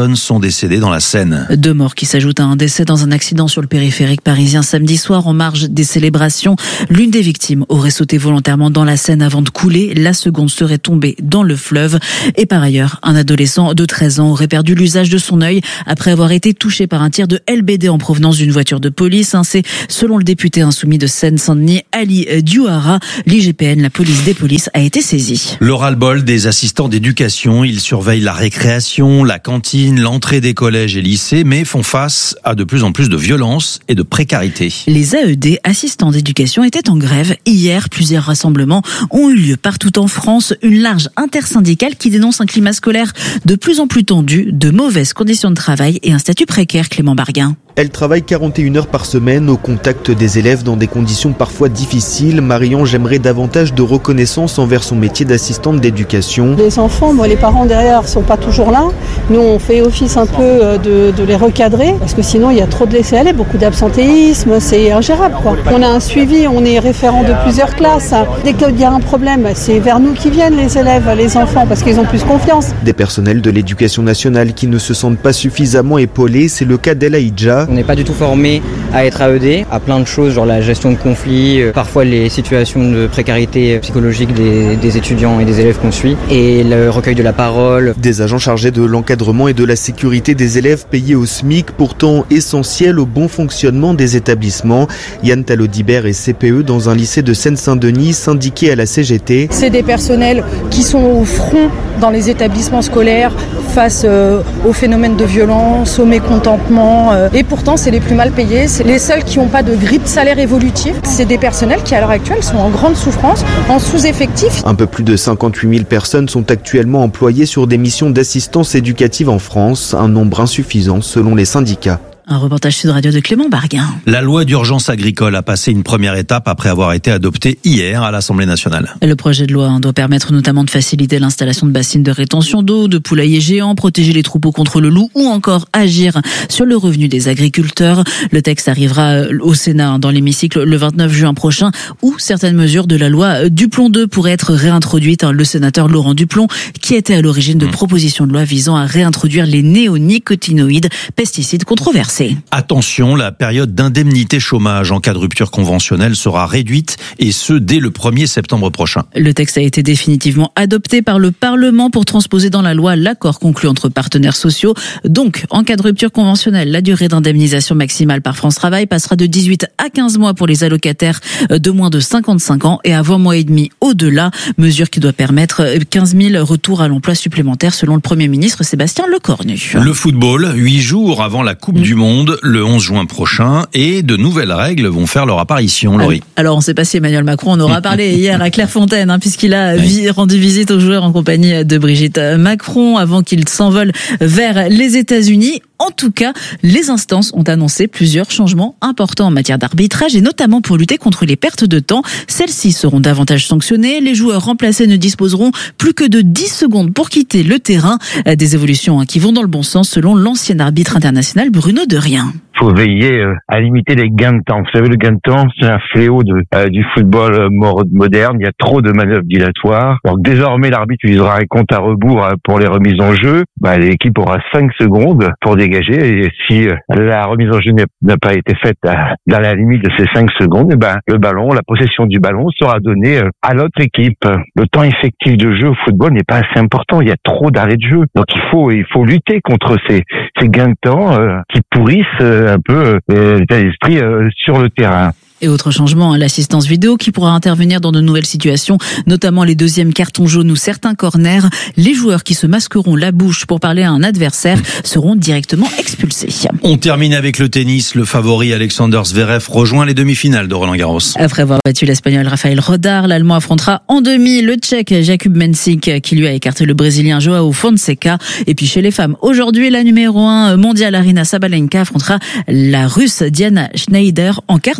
personnes sont décédées dans la Seine. 2 morts qui s'ajoutent à un décès dans un accident sur le périphérique parisien samedi soir en marge des célébrations. L'une des victimes aurait sauté volontairement dans la Seine avant de couler. La seconde serait tombée dans le fleuve. Et par ailleurs, un adolescent de 13 ans aurait perdu l'usage de son œil après avoir été touché par un tir de LBD en provenance d'une voiture de police. C'est selon le député insoumis de Seine-Saint-Denis, Ali Diouara. L'IGPN, la police des polices, a été saisie. Le ras-le-bol des assistants d'éducation. Ils surveillent la récréation, la cantine, l'entrée des collèges et lycées, mais font face à de plus en plus de violence et de précarité. Les AED, assistants d'éducation, étaient en grève. Hier, plusieurs rassemblements ont eu lieu partout en France. Une large intersyndicale qui dénonce un climat scolaire de plus en plus tendu, de mauvaises conditions de travail et un statut précaire. Clément Barguin. Elle travaille 41 heures par semaine au contact des élèves dans des conditions parfois difficiles. Marie-Ange aimerait davantage de reconnaissance envers son métier d'assistante d'éducation. Les enfants, les parents derrière sont pas toujours là. Nous, on fait office un peu de les recadrer parce que sinon il y a trop de laisser-aller, beaucoup d'absentéisme, c'est ingérable, quoi. On a un suivi, on est référent de plusieurs classes. Dès qu'il y a un problème, c'est vers nous qui viennent les élèves, les enfants, parce qu'ils ont plus confiance. Des personnels de l'éducation nationale qui ne se sentent pas suffisamment épaulés, c'est le cas d'El Aïdja. On n'est pas du tout formé à être AED, à plein de choses, genre la gestion de conflits, parfois les situations de précarité psychologique des étudiants et des élèves qu'on suit, et le recueil de la parole. Des agents chargés de l'encadrement et de la sécurité des élèves payés au SMIC, pourtant essentiels au bon fonctionnement des établissements. Yann Talodibert est CPE dans un lycée de Seine-Saint-Denis, syndiqué à la CGT. C'est des personnels qui sont au front dans les établissements scolaires face aux phénomènes de violence, au mécontentement, et pourtant c'est les plus mal payés, c'est les seuls qui n'ont pas de grille de salaire évolutive. C'est des personnels qui à l'heure actuelle sont en grande souffrance, en sous-effectif. Un peu plus de 58 000 personnes sont actuellement employées sur des missions d'assistance éducative en France, un nombre insuffisant selon les syndicats. Un reportage Sud Radio de Clément Barguin. La loi d'urgence agricole a passé une première étape après avoir été adoptée hier à l'Assemblée nationale. Le projet de loi doit permettre notamment de faciliter l'installation de bassines de rétention d'eau, de poulaillers géants, protéger les troupeaux contre le loup ou encore agir sur le revenu des agriculteurs. Le texte arrivera au Sénat dans l'hémicycle le 29 juin prochain où certaines mesures de la loi Duplon 2 pourraient être réintroduites. Le sénateur Laurent Duplon qui était à l'origine de propositions de loi visant à réintroduire les néonicotinoïdes, pesticides controversés. Attention, la période d'indemnité chômage en cas de rupture conventionnelle sera réduite et ce dès le 1er septembre prochain. Le texte a été définitivement adopté par le Parlement pour transposer dans la loi l'accord conclu entre partenaires sociaux. Donc, en cas de rupture conventionnelle, la durée d'indemnisation maximale par France Travail passera de 18 à 15 mois pour les allocataires de moins de 55 ans et à 20 mois et demi au-delà. Mesure qui doit permettre 15 000 retours à l'emploi supplémentaires selon le Premier ministre Sébastien Lecornu. Le football, 8 jours avant la Coupe du Monde, le 11 juin prochain, et de nouvelles règles vont faire leur apparition, Laurie. Alors, on ne sait pas si Emmanuel Macron en aura parlé hier à Clairefontaine, puisqu'il a rendu visite aux joueurs en compagnie de Brigitte Macron avant qu'il s'envole vers les États-Unis. En tout cas, les instances ont annoncé plusieurs changements importants en matière d'arbitrage et notamment pour lutter contre les pertes de temps. Celles-ci seront davantage sanctionnées. Les joueurs remplacés ne disposeront plus que de 10 secondes pour quitter le terrain. Des évolutions qui vont dans le bon sens selon l'ancien arbitre international Bruno Derrien. Il faut veiller à limiter les gains de temps. Vous savez, le gain de temps, c'est un fléau du football moderne. Il y a trop de manœuvres dilatoires. Donc désormais, l'arbitre utilisera un compte à rebours pour les remises en jeu. L'équipe aura 5 secondes pour dégager. Et si la remise en jeu n'a pas été faite dans la limite de ces 5 secondes, le ballon, la possession du ballon sera donnée à l'autre équipe. Le temps effectif de jeu au football n'est pas assez important. Il y a trop d'arrêts de jeu. Donc il faut lutter contre ces gains de temps qui pourrissent un peu l'état d'esprit sur le terrain. Et autre changement, l'assistance vidéo qui pourra intervenir dans de nouvelles situations, notamment les deuxièmes cartons jaunes ou certains corners. Les joueurs qui se masqueront la bouche pour parler à un adversaire seront directement expulsés. On termine avec le tennis. Le favori Alexander Zverev rejoint les demi-finales de Roland-Garros. Après avoir battu l'Espagnol Rafael Rodar, l'Allemand affrontera en demi le Tchèque Jakub Mensik qui lui a écarté le Brésilien Joao Fonseca. Et puis chez les femmes, aujourd'hui, la numéro 1 mondiale Aryna Sabalenka affrontera la Russe Diana Schneider en quart de finale.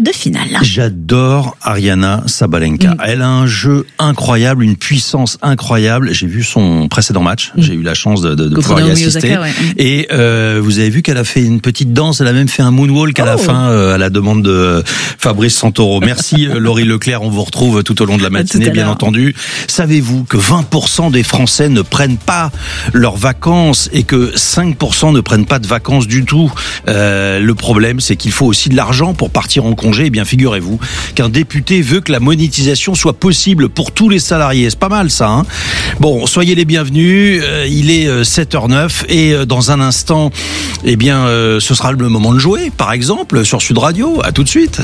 finale. J'adore Aryna Sabalenka. Elle a un jeu incroyable, une puissance incroyable. J'ai vu son précédent match. J'ai eu la chance de pouvoir y assister. Osaka, Et vous avez vu qu'elle a fait une petite danse. Elle a même fait un moonwalk à la fin, à la demande de Fabrice Santoro. Merci Laurie Leclerc. On vous retrouve tout au long de la matinée, bien entendu. Savez-vous que 20% des Français ne prennent pas leurs vacances et que 5% ne prennent pas de vacances du tout? Le problème, c'est qu'il faut aussi de l'argent pour partir en congé. Eh bien, figurez-vous qu'un député veut que la monétisation soit possible pour tous les salariés. C'est pas mal, ça, hein? Bon, soyez les bienvenus. Il est 7h09 et dans un instant, eh bien, ce sera le moment de jouer, par exemple, sur Sud Radio. À tout de suite.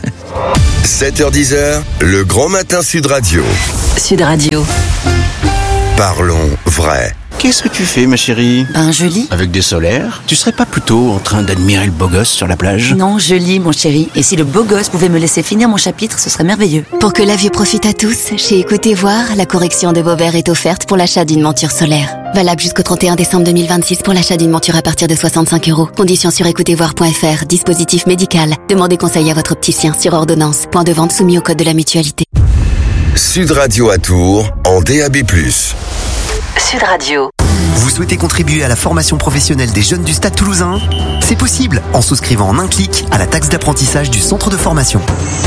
7h10, le grand matin Sud Radio. Sud Radio. Parlons vrai. Qu'est-ce que tu fais, ma chérie? Ben, je lis. Avec des solaires? Tu serais pas plutôt en train d'admirer le beau gosse sur la plage? Non, je lis, mon chéri. Et si le beau gosse pouvait me laisser finir mon chapitre, ce serait merveilleux. Pour que la vue profite à tous, chez Écoutez Voir, la correction de Beauvert est offerte pour l'achat d'une monture solaire. Valable jusqu'au 31 décembre 2026 pour l'achat d'une monture à partir de 65 €. Conditions sur écoutezvoir.fr. Dispositif médical. Demandez conseil à votre opticien sur ordonnance. Point de vente soumis au code de la mutualité. Sud Radio à Tours, en DAB+. Sud Radio. Vous souhaitez contribuer à la formation professionnelle des jeunes du Stade Toulousain? C'est possible en souscrivant en un clic à la taxe d'apprentissage du centre de formation.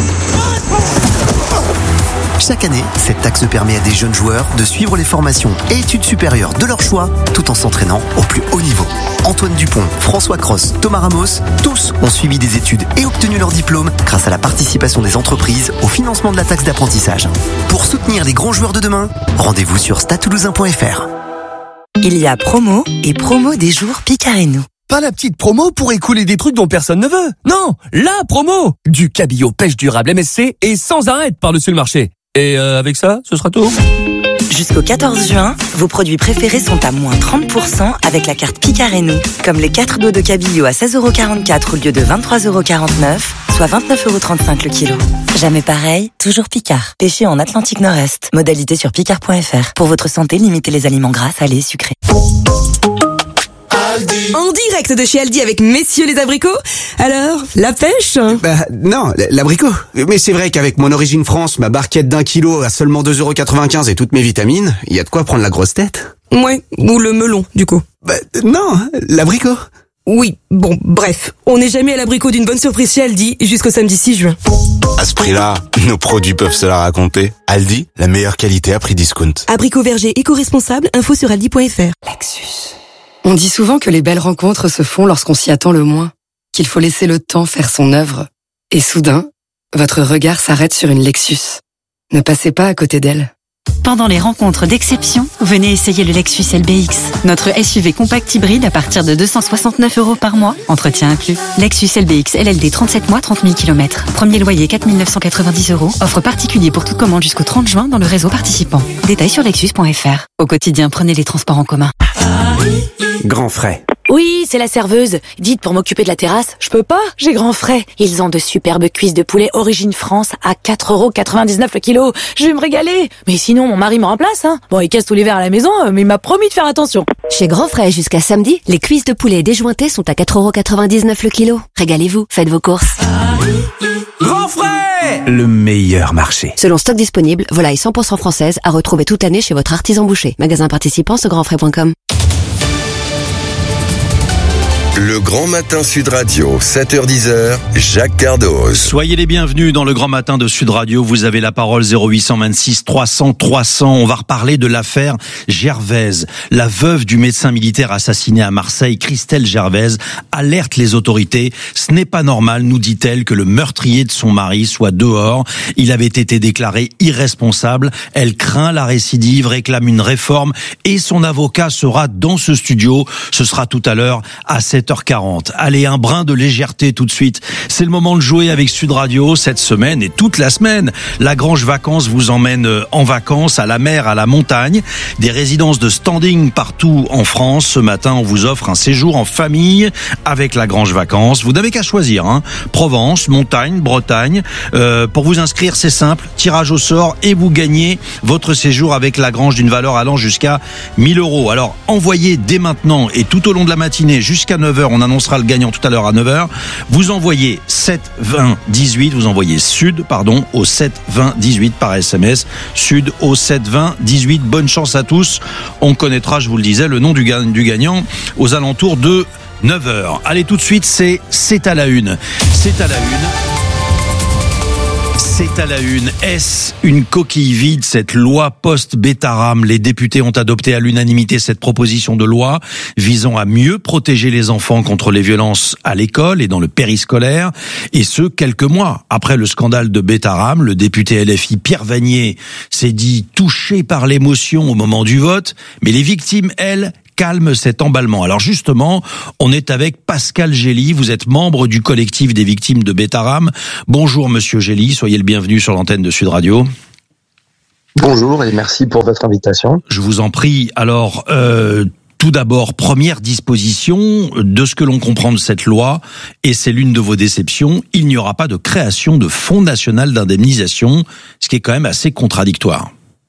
Chaque année, cette taxe permet à des jeunes joueurs de suivre les formations et études supérieures de leur choix tout en s'entraînant au plus haut niveau. Antoine Dupont, François Cross, Thomas Ramos, tous ont suivi des études et obtenu leur diplôme grâce à la participation des entreprises au financement de la taxe d'apprentissage. Pour soutenir les grands joueurs de demain, rendez-vous sur stadetoulousain.fr. Il y a promo et promo des jours Picarenou. Pas la petite promo pour écouler des trucs dont personne ne veut. Non, la promo! Du cabillaud pêche durable MSC et sans arrêt par-dessus le marché. Et avec ça, ce sera tout. Jusqu'au 14 juin, vos produits préférés sont à moins 30% avec la carte Picarenou. Comme les 4 dos de cabillaud à 16,44 € au lieu de 23,49 €, soit 29,35 € le kilo. Jamais pareil, toujours Picard. Pêché en Atlantique Nord-Est. Modalité sur picard.fr. Pour votre santé, limitez les aliments gras, salés, sucrés. En direct de chez Aldi avec messieurs les abricots. Alors, la pêche? Non, l'abricot. Mais c'est vrai qu'avec mon origine France, ma barquette d'1 kilo à seulement 2,95 € et toutes mes vitamines, il y a de quoi prendre la grosse tête. Ouais, ou le melon, du coup. Non, l'abricot. Oui, bon, bref. On n'est jamais à l'abricot d'une bonne surprise chez Aldi jusqu'au samedi 6 juin. À ce prix-là, nos produits peuvent se la raconter. Aldi, la meilleure qualité à prix discount. Abricot verger éco-responsable, info sur aldi.fr. Lexus. On dit souvent que les belles rencontres se font lorsqu'on s'y attend le moins, qu'il faut laisser le temps faire son œuvre. Et soudain, votre regard s'arrête sur une Lexus. Ne passez pas à côté d'elle. Pendant les rencontres d'exception, venez essayer le Lexus LBX. Notre SUV compact hybride à partir de 269 € par mois, entretien inclus. Lexus LBX LLD 37 mois, 30 000 km. Premier loyer 4 990 €. Offre particulier pour toute commande jusqu'au 30 juin dans le réseau participant. Détails sur lexus.fr. Au quotidien, prenez les transports en commun. Grand frais. Oui, c'est la serveuse. Dites, pour m'occuper de la terrasse, je peux pas, j'ai grand frais. Ils ont de superbes cuisses de poulet origine France à 4,99 € le kilo. Je vais me régaler. Mais sinon, mon mari me remplace, hein. Bon, il casse tous les verres à la maison, mais il m'a promis de faire attention. Chez Grand Frais, jusqu'à samedi, les cuisses de poulet déjointées sont à 4,99 € le kilo. Régalez-vous, faites vos courses. Grand frais! Le meilleur marché. Selon stock disponible, volaille 100% française à retrouver toute l'année chez votre artisan boucher. Magasin participant sur grandfrais.com. Le grand matin Sud Radio, 7h10, Jacques Cardoz. Soyez les bienvenus dans le grand matin de Sud Radio. Vous avez la parole 0826 300 300. On va reparler de l'affaire Gervaise. La veuve du médecin militaire assassiné à Marseille, Christelle Gervaise, alerte les autorités. Ce n'est pas normal, nous dit-elle, que le meurtrier de son mari soit dehors. Il avait été déclaré irresponsable. Elle craint la récidive, réclame une réforme et son avocat sera dans ce studio. Ce sera tout à l'heure à 7h40. Allez, un brin de légèreté tout de suite. C'est le moment de jouer avec Sud Radio cette semaine et toute la semaine. Lagrange Vacances vous emmène en vacances à la mer, à la montagne. Des résidences de standing partout en France. Ce matin, on vous offre un séjour en famille avec Lagrange Vacances. Vous n'avez qu'à choisir, hein. Provence, montagne, Bretagne. Pour vous inscrire, c'est simple. Tirage au sort et vous gagnez votre séjour avec Lagrange d'une valeur allant jusqu'à 1 000 €. Alors, envoyez dès maintenant et tout au long de la matinée jusqu'à 9h 9h. On annoncera le gagnant tout à l'heure à 9h. Vous envoyez 7 20 18. Vous envoyez Sud, au 7 20 18 par SMS. Sud au 7 20 18. Bonne chance à tous. On connaîtra, je vous le disais, le nom du gagnant aux alentours de 9h. Allez, tout de suite, c'est à la une. C'est à la une. C'est à la une. Est-ce une coquille vide, cette loi post-Bétaram? Les députés ont adopté à l'unanimité cette proposition de loi visant à mieux protéger les enfants contre les violences à l'école et dans le périscolaire. Et ce, quelques mois après le scandale de Bétaram. Le député LFI Pierre Vanier s'est dit touché par l'émotion au moment du vote. Mais les victimes, elles, calme cet emballement. Alors justement, on est avec Pascal Gély. Vous êtes membre du collectif des victimes de Bétaram. Bonjour Monsieur Gély, soyez le bienvenu sur l'antenne de Sud Radio. Bonjour et merci pour votre invitation. Je vous en prie. Alors, tout d'abord, première disposition de ce que l'on comprend de cette loi, et c'est l'une de vos déceptions, il n'y aura pas de création de fonds national d'indemnisation, ce qui est quand même assez contradictoire.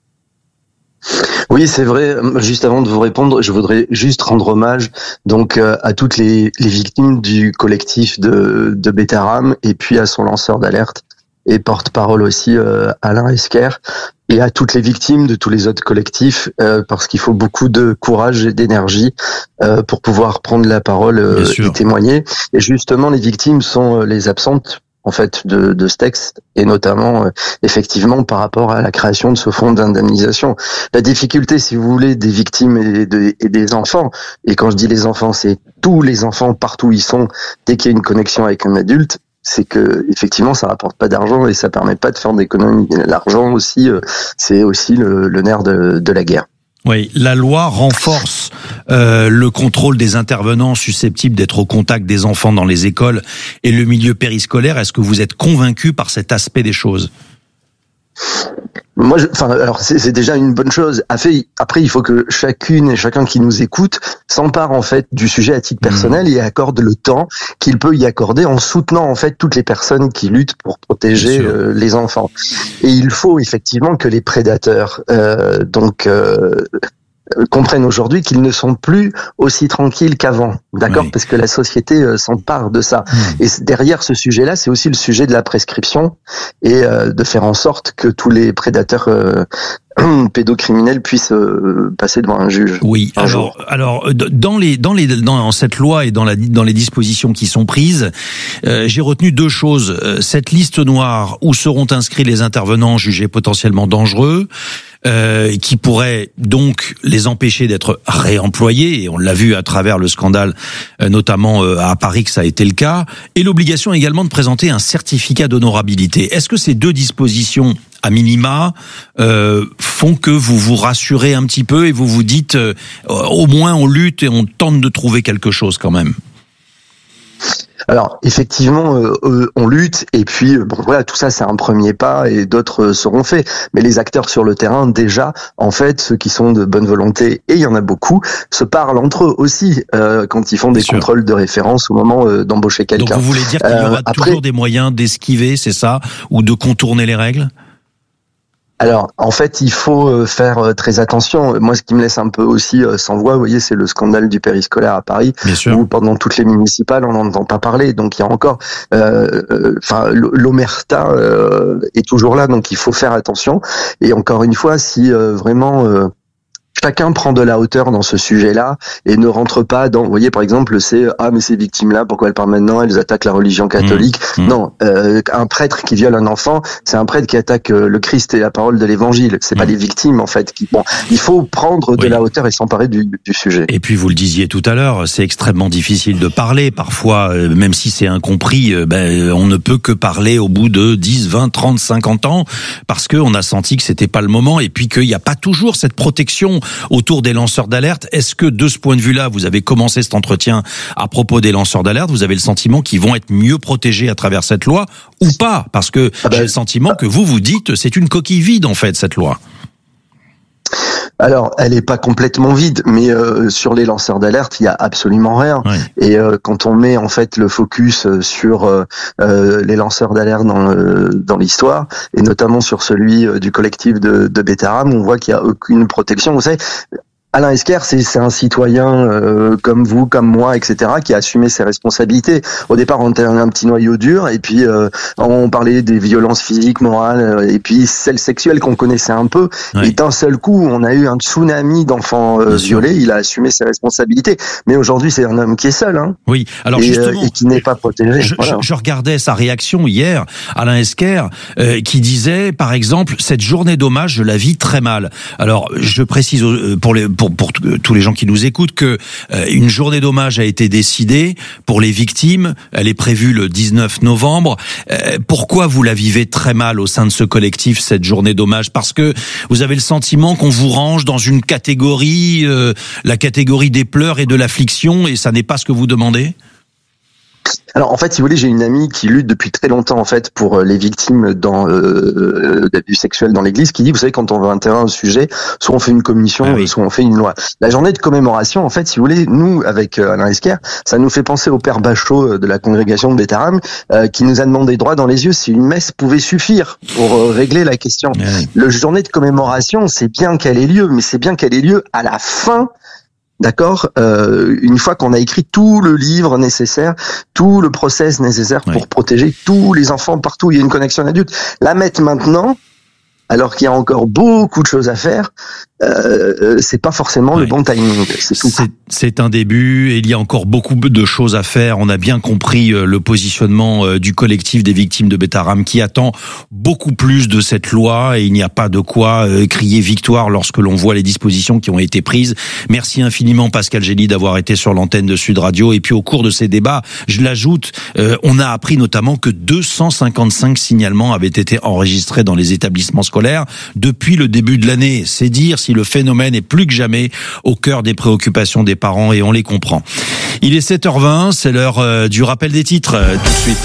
Oui, c'est vrai. Juste avant de vous répondre, je voudrais juste rendre hommage donc à toutes les victimes du collectif de Bétaram et puis à son lanceur d'alerte et porte-parole aussi Alain Esquer et à toutes les victimes de tous les autres collectifs parce qu'il faut beaucoup de courage et d'énergie pour pouvoir prendre la parole et témoigner. Et justement, les victimes sont les absentes en fait de ce texte et notamment effectivement par rapport à la création de ce fonds d'indemnisation. La difficulté, si vous voulez, des victimes et des enfants, et quand je dis les enfants, c'est tous les enfants partout où ils sont, dès qu'il y a une connexion avec un adulte, c'est que effectivement ça rapporte pas d'argent et ça permet pas de faire d'économie. L'argent aussi, c'est aussi le nerf de la guerre. Oui, la loi renforce le contrôle des intervenants susceptibles d'être au contact des enfants dans les écoles et le milieu périscolaire. Est-ce que vous êtes convaincu par cet aspect des choses ? Moi, alors c'est déjà une bonne chose. Après, il faut que chacune et chacun qui nous écoute s'empare en fait du sujet à titre personnel et accorde le temps qu'il peut y accorder en soutenant en fait toutes les personnes qui luttent pour protéger les enfants. Et il faut effectivement que les prédateurs comprennent aujourd'hui qu'ils ne sont plus aussi tranquilles qu'avant, d'accord ? Oui. Parce que la société s'empare de ça. Et derrière ce sujet-là, c'est aussi le sujet de la prescription et de faire en sorte que tous les prédateurs pédocriminels puissent passer devant un juge. Oui. Alors dans cette loi et dans les dispositions qui sont prises, j'ai retenu deux choses. Cette liste noire où seront inscrits les intervenants jugés potentiellement dangereux. Qui pourrait donc les empêcher d'être réemployés, et on l'a vu à travers le scandale, notamment à Paris que ça a été le cas, et l'obligation également de présenter un certificat d'honorabilité. Est-ce que ces deux dispositions, à minima, font que vous vous rassurez un petit peu et vous vous dites au moins on lutte et on tente de trouver quelque chose quand même ? Alors effectivement, on lutte et puis voilà, tout ça c'est un premier pas et d'autres seront faits. Mais les acteurs sur le terrain déjà, en fait, ceux qui sont de bonne volonté, et il y en a beaucoup, se parlent entre eux aussi quand ils font des contrôles de référence au moment d'embaucher quelqu'un. Donc vous voulez dire qu'il y aura toujours des moyens d'esquiver, c'est ça, ou de contourner les règles ? Alors, en fait, il faut faire très attention. Moi, ce qui me laisse un peu aussi sans voix, vous voyez, c'est le scandale du périscolaire à Paris, où pendant toutes les municipales, on n'en entend pas parler. Donc, il y a encore, l'omerta est toujours là, donc il faut faire attention. Et encore une fois, si vraiment chacun prend de la hauteur dans ce sujet-là et ne rentre pas dans, vous voyez, par exemple, c'est mais ces victimes-là, pourquoi elles parlent maintenant, elles attaquent la religion catholique. Non, un prêtre qui viole un enfant, c'est un prêtre qui attaque le Christ et la parole de l'Évangile. C'est pas les victimes en fait. Il faut prendre de la hauteur et s'emparer du sujet. Et puis vous le disiez tout à l'heure, c'est extrêmement difficile de parler. Parfois, même si c'est incompris, on ne peut que parler au bout de 10, 20, 30, 50 ans parce que on a senti que c'était pas le moment et puis qu'il n'y a pas toujours cette protection autour des lanceurs d'alerte. Est-ce que de ce point de vue-là, vous avez commencé cet entretien à propos des lanceurs d'alerte, vous avez le sentiment qu'ils vont être mieux protégés à travers cette loi ou pas ? Parce que j'ai le sentiment que vous dites c'est une coquille vide en fait cette loi. Alors, elle est pas complètement vide, mais sur les lanceurs d'alerte, il y a absolument rien. Oui. Et quand on met en fait le focus sur les lanceurs d'alerte dans l'histoire, et notamment sur celui du collectif de Bétaram, on voit qu'il y a aucune protection. Vous savez, Alain Esquer, c'est un citoyen comme vous, comme moi, etc., qui a assumé ses responsabilités. Au départ, on était un petit noyau dur, et puis on parlait des violences physiques, morales, et puis celles sexuelles qu'on connaissait un peu. Oui. Et d'un seul coup, on a eu un tsunami d'enfants violés. Il a assumé ses responsabilités. Mais aujourd'hui, c'est un homme qui est seul, hein. Oui. Alors justement, et qui n'est pas protégé. Je regardais sa réaction hier, Alain Esquer, qui disait, par exemple, cette journée d'hommage, je la vis très mal. Alors, je précise pour tous les gens qui nous écoutent que une journée d'hommage a été décidée pour les victimes. Elle est prévue le 19 novembre. Pourquoi vous la vivez très mal au sein de ce collectif, cette journée d'hommage? Parce que vous avez le sentiment qu'on vous range dans une catégorie, la catégorie des pleurs et de l'affliction, et ça n'est pas ce que vous demandez? Alors en fait, si vous voulez, j'ai une amie qui lutte depuis très longtemps en fait pour les victimes d'abus sexuels dans l'Église, qui dit, vous savez, quand on veut intégrer un sujet, soit on fait une commission, soit on fait une loi. La journée de commémoration, en fait, si vous voulez, nous avec Alain Esquer, ça nous fait penser au père Bachot de la congrégation de Bétarame, qui nous a demandé droit dans les yeux si une messe pouvait suffire pour régler la question. Le journée de commémoration, c'est bien qu'elle ait lieu, mais c'est bien qu'elle ait lieu à la fin. D'accord, une fois qu'on a écrit tout le livre nécessaire, tout le process nécessaire pour protéger tous les enfants partout où il y a une connexion adulte. La mettre maintenant, alors qu'il y a encore beaucoup de choses à faire, c'est pas forcément le bon timing. C'est un début, et il y a encore beaucoup de choses à faire. On a bien compris le positionnement du collectif des victimes de Bétarame, qui attend beaucoup plus de cette loi, et il n'y a pas de quoi crier victoire lorsque l'on voit les dispositions qui ont été prises. Merci infiniment Pascal Gély d'avoir été sur l'antenne de Sud Radio. Et puis au cours de ces débats, je l'ajoute, on a appris notamment que 255 signalements avaient été enregistrés dans les établissements scolaires depuis le début de l'année. C'est dire si le phénomène est plus que jamais au cœur des préoccupations des parents, et on les comprend. Il est 7h20, c'est l'heure du rappel des titres tout de suite.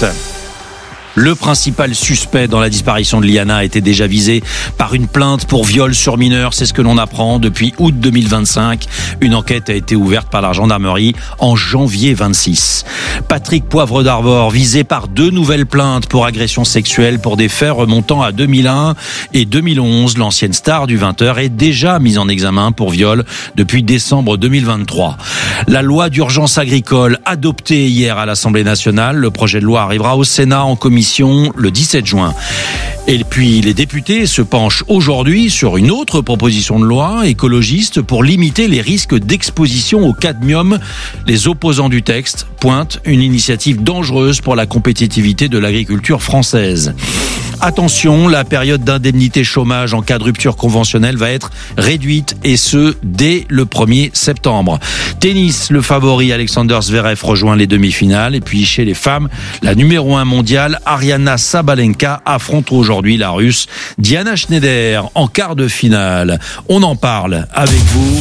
Le principal suspect dans la disparition de Liana a été déjà visé par une plainte pour viol sur mineur. C'est ce que l'on apprend depuis août 2025. Une enquête a été ouverte par la gendarmerie en janvier 26. Patrick Poivre d'Arvor, visé par 2 nouvelles plaintes pour agression sexuelle pour des faits remontant à 2001 et 2011. L'ancienne star du 20h est déjà mise en examen pour viol depuis décembre 2023. La loi d'urgence agricole adoptée hier à l'Assemblée nationale. Le projet de loi arrivera au Sénat en commission le 17 juin. Et puis les députés se penchent aujourd'hui sur une autre proposition de loi écologiste pour limiter les risques d'exposition au cadmium. Les opposants du texte pointent une initiative dangereuse pour la compétitivité de l'agriculture française. Attention, la période d'indemnité chômage en cas de rupture conventionnelle va être réduite, et ce, dès le 1er septembre. Tennis, le favori Alexander Zverev rejoint les demi-finales. Et puis chez les femmes, la numéro 1 mondiale, Ariana Sabalenka, affronte aujourd'hui la Russe Diana Schneider en quart de finale. On en parle avec vous.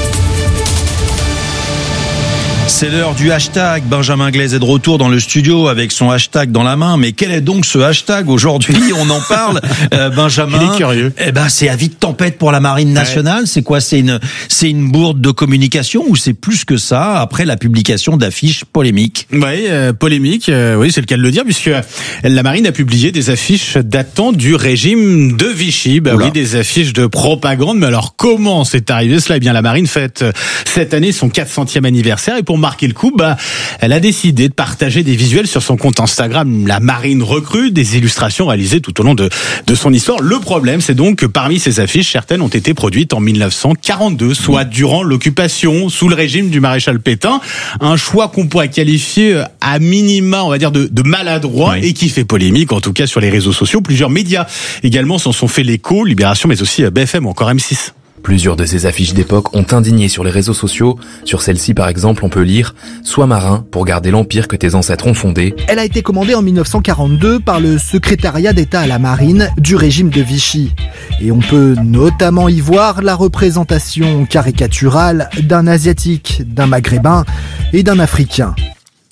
C'est l'heure du hashtag. Benjamin Glaise est de retour dans le studio avec son hashtag dans la main. Mais quel est donc ce hashtag aujourd'hui? On en parle, Benjamin. Il est curieux. Eh ben, c'est avis de tempête pour la Marine nationale. Ouais. C'est quoi? C'est une bourde de communication, ou c'est plus que ça après la publication d'affiches polémiques? Oui, polémique. Oui, c'est le cas de le dire, puisque la Marine a publié des affiches datant du régime de Vichy. Bah oui, des affiches de propagande. Mais alors, comment c'est arrivé cela? Eh bien, la Marine fête cette année son 400e anniversaire, et pour marquer le coup, elle a décidé de partager des visuels sur son compte Instagram, la Marine recrue, des illustrations réalisées tout au long de son histoire. Le problème, c'est donc que parmi ces affiches, certaines ont été produites en 1942, soit durant l'occupation, sous le régime du maréchal Pétain. Un choix qu'on pourrait qualifier à minima, on va dire, de maladroit, et qui fait polémique, en tout cas sur les réseaux sociaux. Plusieurs médias également s'en sont fait l'écho, Libération, mais aussi BFM ou encore M6. Plusieurs de ces affiches d'époque ont indigné sur les réseaux sociaux. Sur celle-ci, par exemple, on peut lire « Sois marin pour garder l'empire que tes ancêtres ont fondé ». Elle a été commandée en 1942 par le secrétariat d'État à la Marine du régime de Vichy. Et on peut notamment y voir la représentation caricaturale d'un Asiatique, d'un Maghrébin et d'un Africain.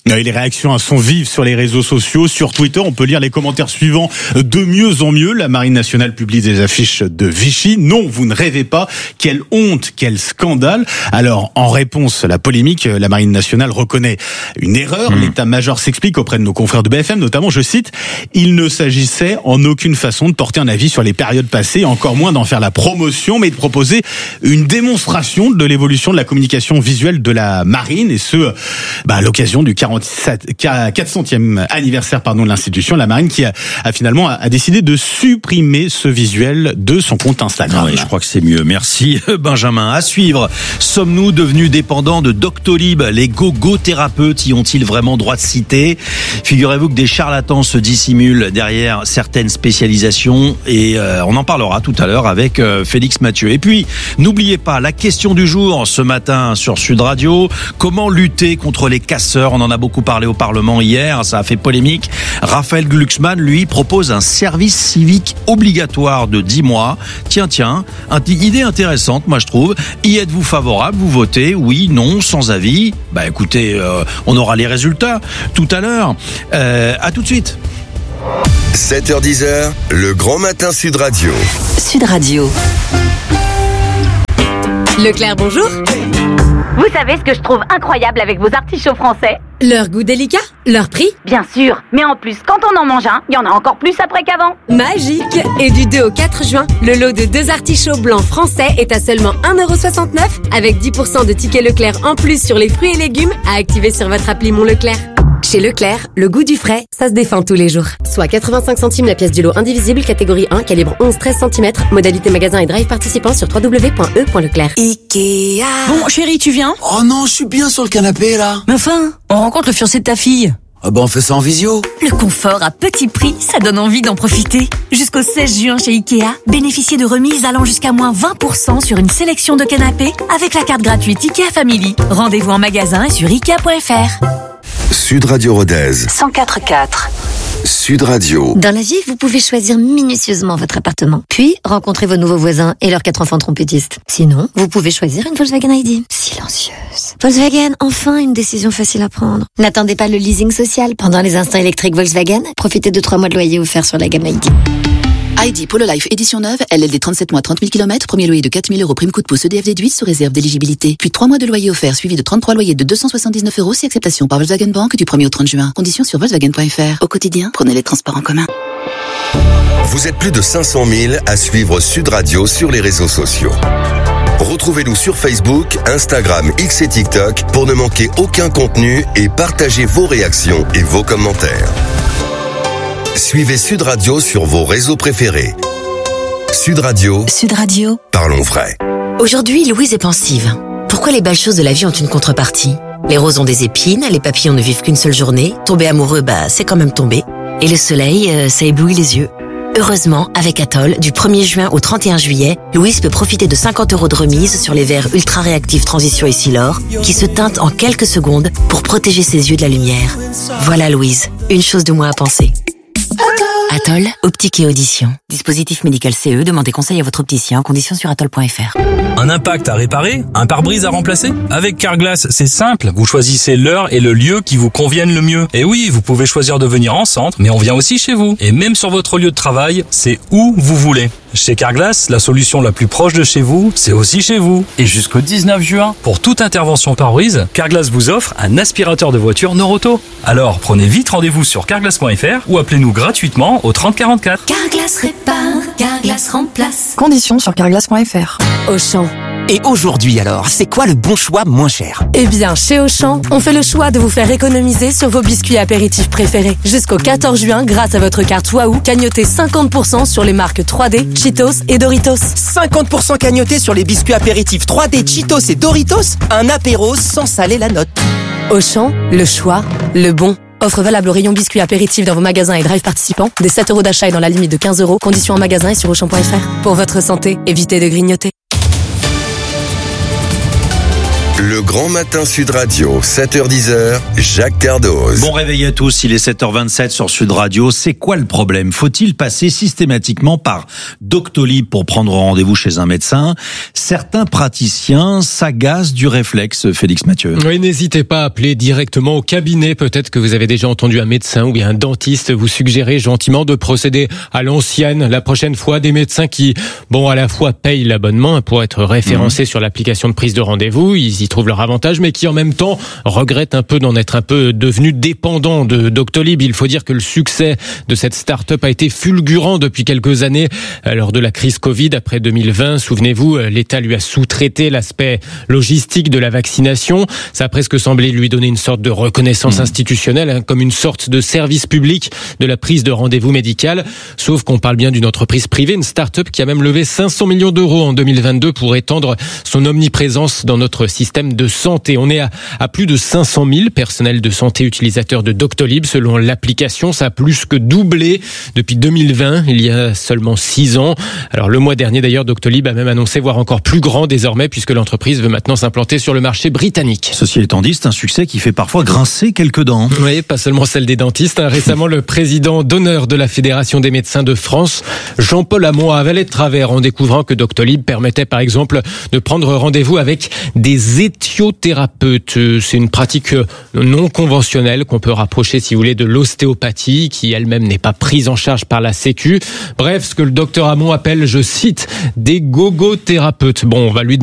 Et les réactions sont vives sur les réseaux sociaux. Sur Twitter, on peut lire les commentaires suivants de mieux en mieux. La Marine nationale publie des affiches de Vichy. Non, vous ne rêvez pas. Quelle honte, quel scandale. Alors, en réponse à la polémique, la Marine nationale reconnaît une erreur. L'état-major s'explique auprès de nos confrères de BFM, notamment, je cite, « Il ne s'agissait en aucune façon de porter un avis sur les périodes passées, encore moins d'en faire la promotion, mais de proposer une démonstration de l'évolution de la communication visuelle de la Marine, et ce, à l'occasion du 400e anniversaire de l'institution, la Marine qui a finalement décidé de supprimer ce visuel de son compte Instagram. Oui, je crois que c'est mieux. Merci Benjamin. À suivre, sommes-nous devenus dépendants de Doctolib? Les gogo-thérapeutes y ont-ils vraiment droit de citer? Figurez-vous que des charlatans se dissimulent derrière certaines spécialisations et on en parlera tout à l'heure avec Félix Mathieu. Et puis, n'oubliez pas, la question du jour ce matin sur Sud Radio, comment lutter contre les casseurs? On en a beaucoup parlé au Parlement hier, ça a fait polémique. Raphaël Glucksmann, lui, propose un service civique obligatoire de 10 mois. Tiens, idée intéressante, moi je trouve. Y êtes-vous favorable? Vous votez? Oui, non, sans avis? Écoutez, on aura les résultats tout à l'heure. À tout de suite. 7h-10h, le grand matin Sud Radio. Sud Radio. Leclerc, bonjour. Vous savez ce que je trouve incroyable avec vos artichauts français? Leur goût délicat, leur prix. Bien sûr, mais en plus, quand on en mange un, il y en a encore plus après qu'avant. Magique. Et du 2 au 4 juin, le lot de 2 artichauts blancs français est à seulement 1,69€ avec 10% de tickets Leclerc en plus sur les fruits et légumes à activer sur votre appli Mon Leclerc. Chez Leclerc, le goût du frais, ça se défend tous les jours. Soit 85 centimes la pièce du lot indivisible, catégorie 1, calibre 11-13 cm, modalité magasin et drive participant sur www.e.leclerc. Ikea. Bon, chérie, tu viens? Oh non, je suis bien sur le canapé, là. Mais enfin, on rencontre le fiancé de ta fille. Ah on fait ça en visio. Le confort à petit prix, ça donne envie d'en profiter. Jusqu'au 16 juin chez Ikea, bénéficiez de remises allant jusqu'à moins 20% sur une sélection de canapés avec la carte gratuite Ikea Family. Rendez-vous en magasin et sur Ikea.fr. Sud Radio Rodez. 104.4. Sud Radio. Dans la vie, vous pouvez choisir minutieusement votre appartement, puis rencontrer vos nouveaux voisins et leurs 4 enfants trompettistes. Sinon, vous pouvez choisir une Volkswagen ID. Silencieuse. Volkswagen, enfin une décision facile à prendre. N'attendez pas le leasing social. Pendant les instants électriques Volkswagen, profitez de 3 mois de loyer offerts sur la gamme ID. ID Polo Life édition neuve, LLD 37 mois 30 000 km, premier loyer de 4 000 €, prime coup de pouce EDF déduit sous réserve d'éligibilité. Puis 3 mois de loyer offert suivi de 33 loyers de 279 € si acceptation par Volkswagen Bank du 1er au 30 juin. Conditions sur Volkswagen.fr. Au quotidien, prenez les transports en commun. Vous êtes plus de 500 000 à suivre Sud Radio sur les réseaux sociaux. Retrouvez-nous sur Facebook, Instagram, X et TikTok pour ne manquer aucun contenu et partagez vos réactions et vos commentaires. Suivez Sud Radio sur vos réseaux préférés. Sud Radio. Sud Radio. Parlons vrai. Aujourd'hui, Louise est pensive. Pourquoi les belles choses de la vie ont une contrepartie? Les roses ont des épines, les papillons ne vivent qu'une seule journée. Tomber amoureux, c'est quand même tomber. Et le soleil, ça éblouit les yeux. Heureusement, avec Atoll, du 1er juin au 31 juillet, Louise peut profiter de 50 € de remise sur les verres ultra réactifs Transition et Silor, qui se teintent en quelques secondes pour protéger ses yeux de la lumière. Voilà Louise, une chose de moins à penser. Atoll, optique et audition. Dispositif médical CE, demandez conseil à votre opticien, conditions sur atoll.fr. Un impact à réparer? Un pare-brise à remplacer? Avec Carglass, c'est simple. Vous choisissez l'heure et le lieu qui vous conviennent le mieux. Et oui, vous pouvez choisir de venir en centre, mais on vient aussi chez vous. Et même sur votre lieu de travail, c'est où vous voulez. Chez Carglass, la solution la plus proche de chez vous, c'est aussi chez vous. Et jusqu'au 19 juin, pour toute intervention pare-brise, Carglass vous offre un aspirateur de voiture Noroto. Alors, prenez vite rendez-vous sur carglass.fr ou appelez-nous gratuitement au 30 44. Carglass répare, Carglass remplace. Conditions sur carglass.fr. Auchan. Et aujourd'hui alors, c'est quoi le bon choix moins cher? Eh bien, chez Auchan, on fait le choix de vous faire économiser sur vos biscuits apéritifs préférés. Jusqu'au 14 juin, grâce à votre carte Waouh, cagnotez 50% sur les marques 3D, Cheetos et Doritos. 50% cagnotés sur les biscuits apéritifs 3D, Cheetos et Doritos? Un apéro sans saler la note. Auchan, le choix, le bon. Offre valable au rayon biscuits apéritifs dans vos magasins et drive participants. Des 7 € d'achat et dans la limite de 15 €. Conditions en magasin et sur Auchan.fr. Pour votre santé, évitez de grignoter. Le grand matin Sud Radio, 7h-10h, Jacques Cardoz. Bon réveil à tous, il est 7h27 sur Sud Radio. C'est quoi le problème? Faut-il passer systématiquement par Doctolib pour prendre rendez-vous chez un médecin? Certains praticiens s'agacent du réflexe, Félix Mathieu. Oui, n'hésitez pas à appeler directement au cabinet. Peut-être que vous avez déjà entendu un médecin ou bien un dentiste vous suggérer gentiment de procéder à l'ancienne la prochaine fois. Des médecins qui, à la fois payent l'abonnement pour être référencés sur l'application de prise de rendez-vous, ils y trouvent leur avantage, mais qui en même temps regrettent un peu d'en être un peu devenus dépendants de Doctolib. Il faut dire que le succès de cette start-up a été fulgurant depuis quelques années. Lors de la crise Covid, après 2020, souvenez-vous, l'État lui a sous-traité l'aspect logistique de la vaccination. Ça a presque semblé lui donner une sorte de reconnaissance institutionnelle, comme une sorte de service public de la prise de rendez-vous médical. Sauf qu'on parle bien d'une entreprise privée, une start-up qui a même levé 500 millions d'euros en 2022 pour étendre son omniprésence dans notre système de santé. On est à plus de 500 000 personnels de santé utilisateurs de Doctolib. Selon l'application, ça a plus que doublé depuis 2020, il y a seulement 6 ans. Alors le mois dernier d'ailleurs, Doctolib a même annoncé voir encore plus grand désormais, puisque l'entreprise veut maintenant s'implanter sur le marché britannique. Ceci étant dit, c'est un succès qui fait parfois grincer quelques dents. Oui, pas seulement celle des dentistes. Récemment, le président d'honneur de la Fédération des médecins de France, Jean-Paul Hamon, a avalé de travers en découvrant que Doctolib permettait par exemple de prendre rendez-vous avec des éthiothérapeutes. C'est une pratique non conventionnelle qu'on peut rapprocher, si vous voulez, de l'ostéopathie, qui elle-même n'est pas prise en charge par la Sécu. Bref, ce que le docteur Hamon appelle, je cite, des gogo-thérapeutes. On va lui demander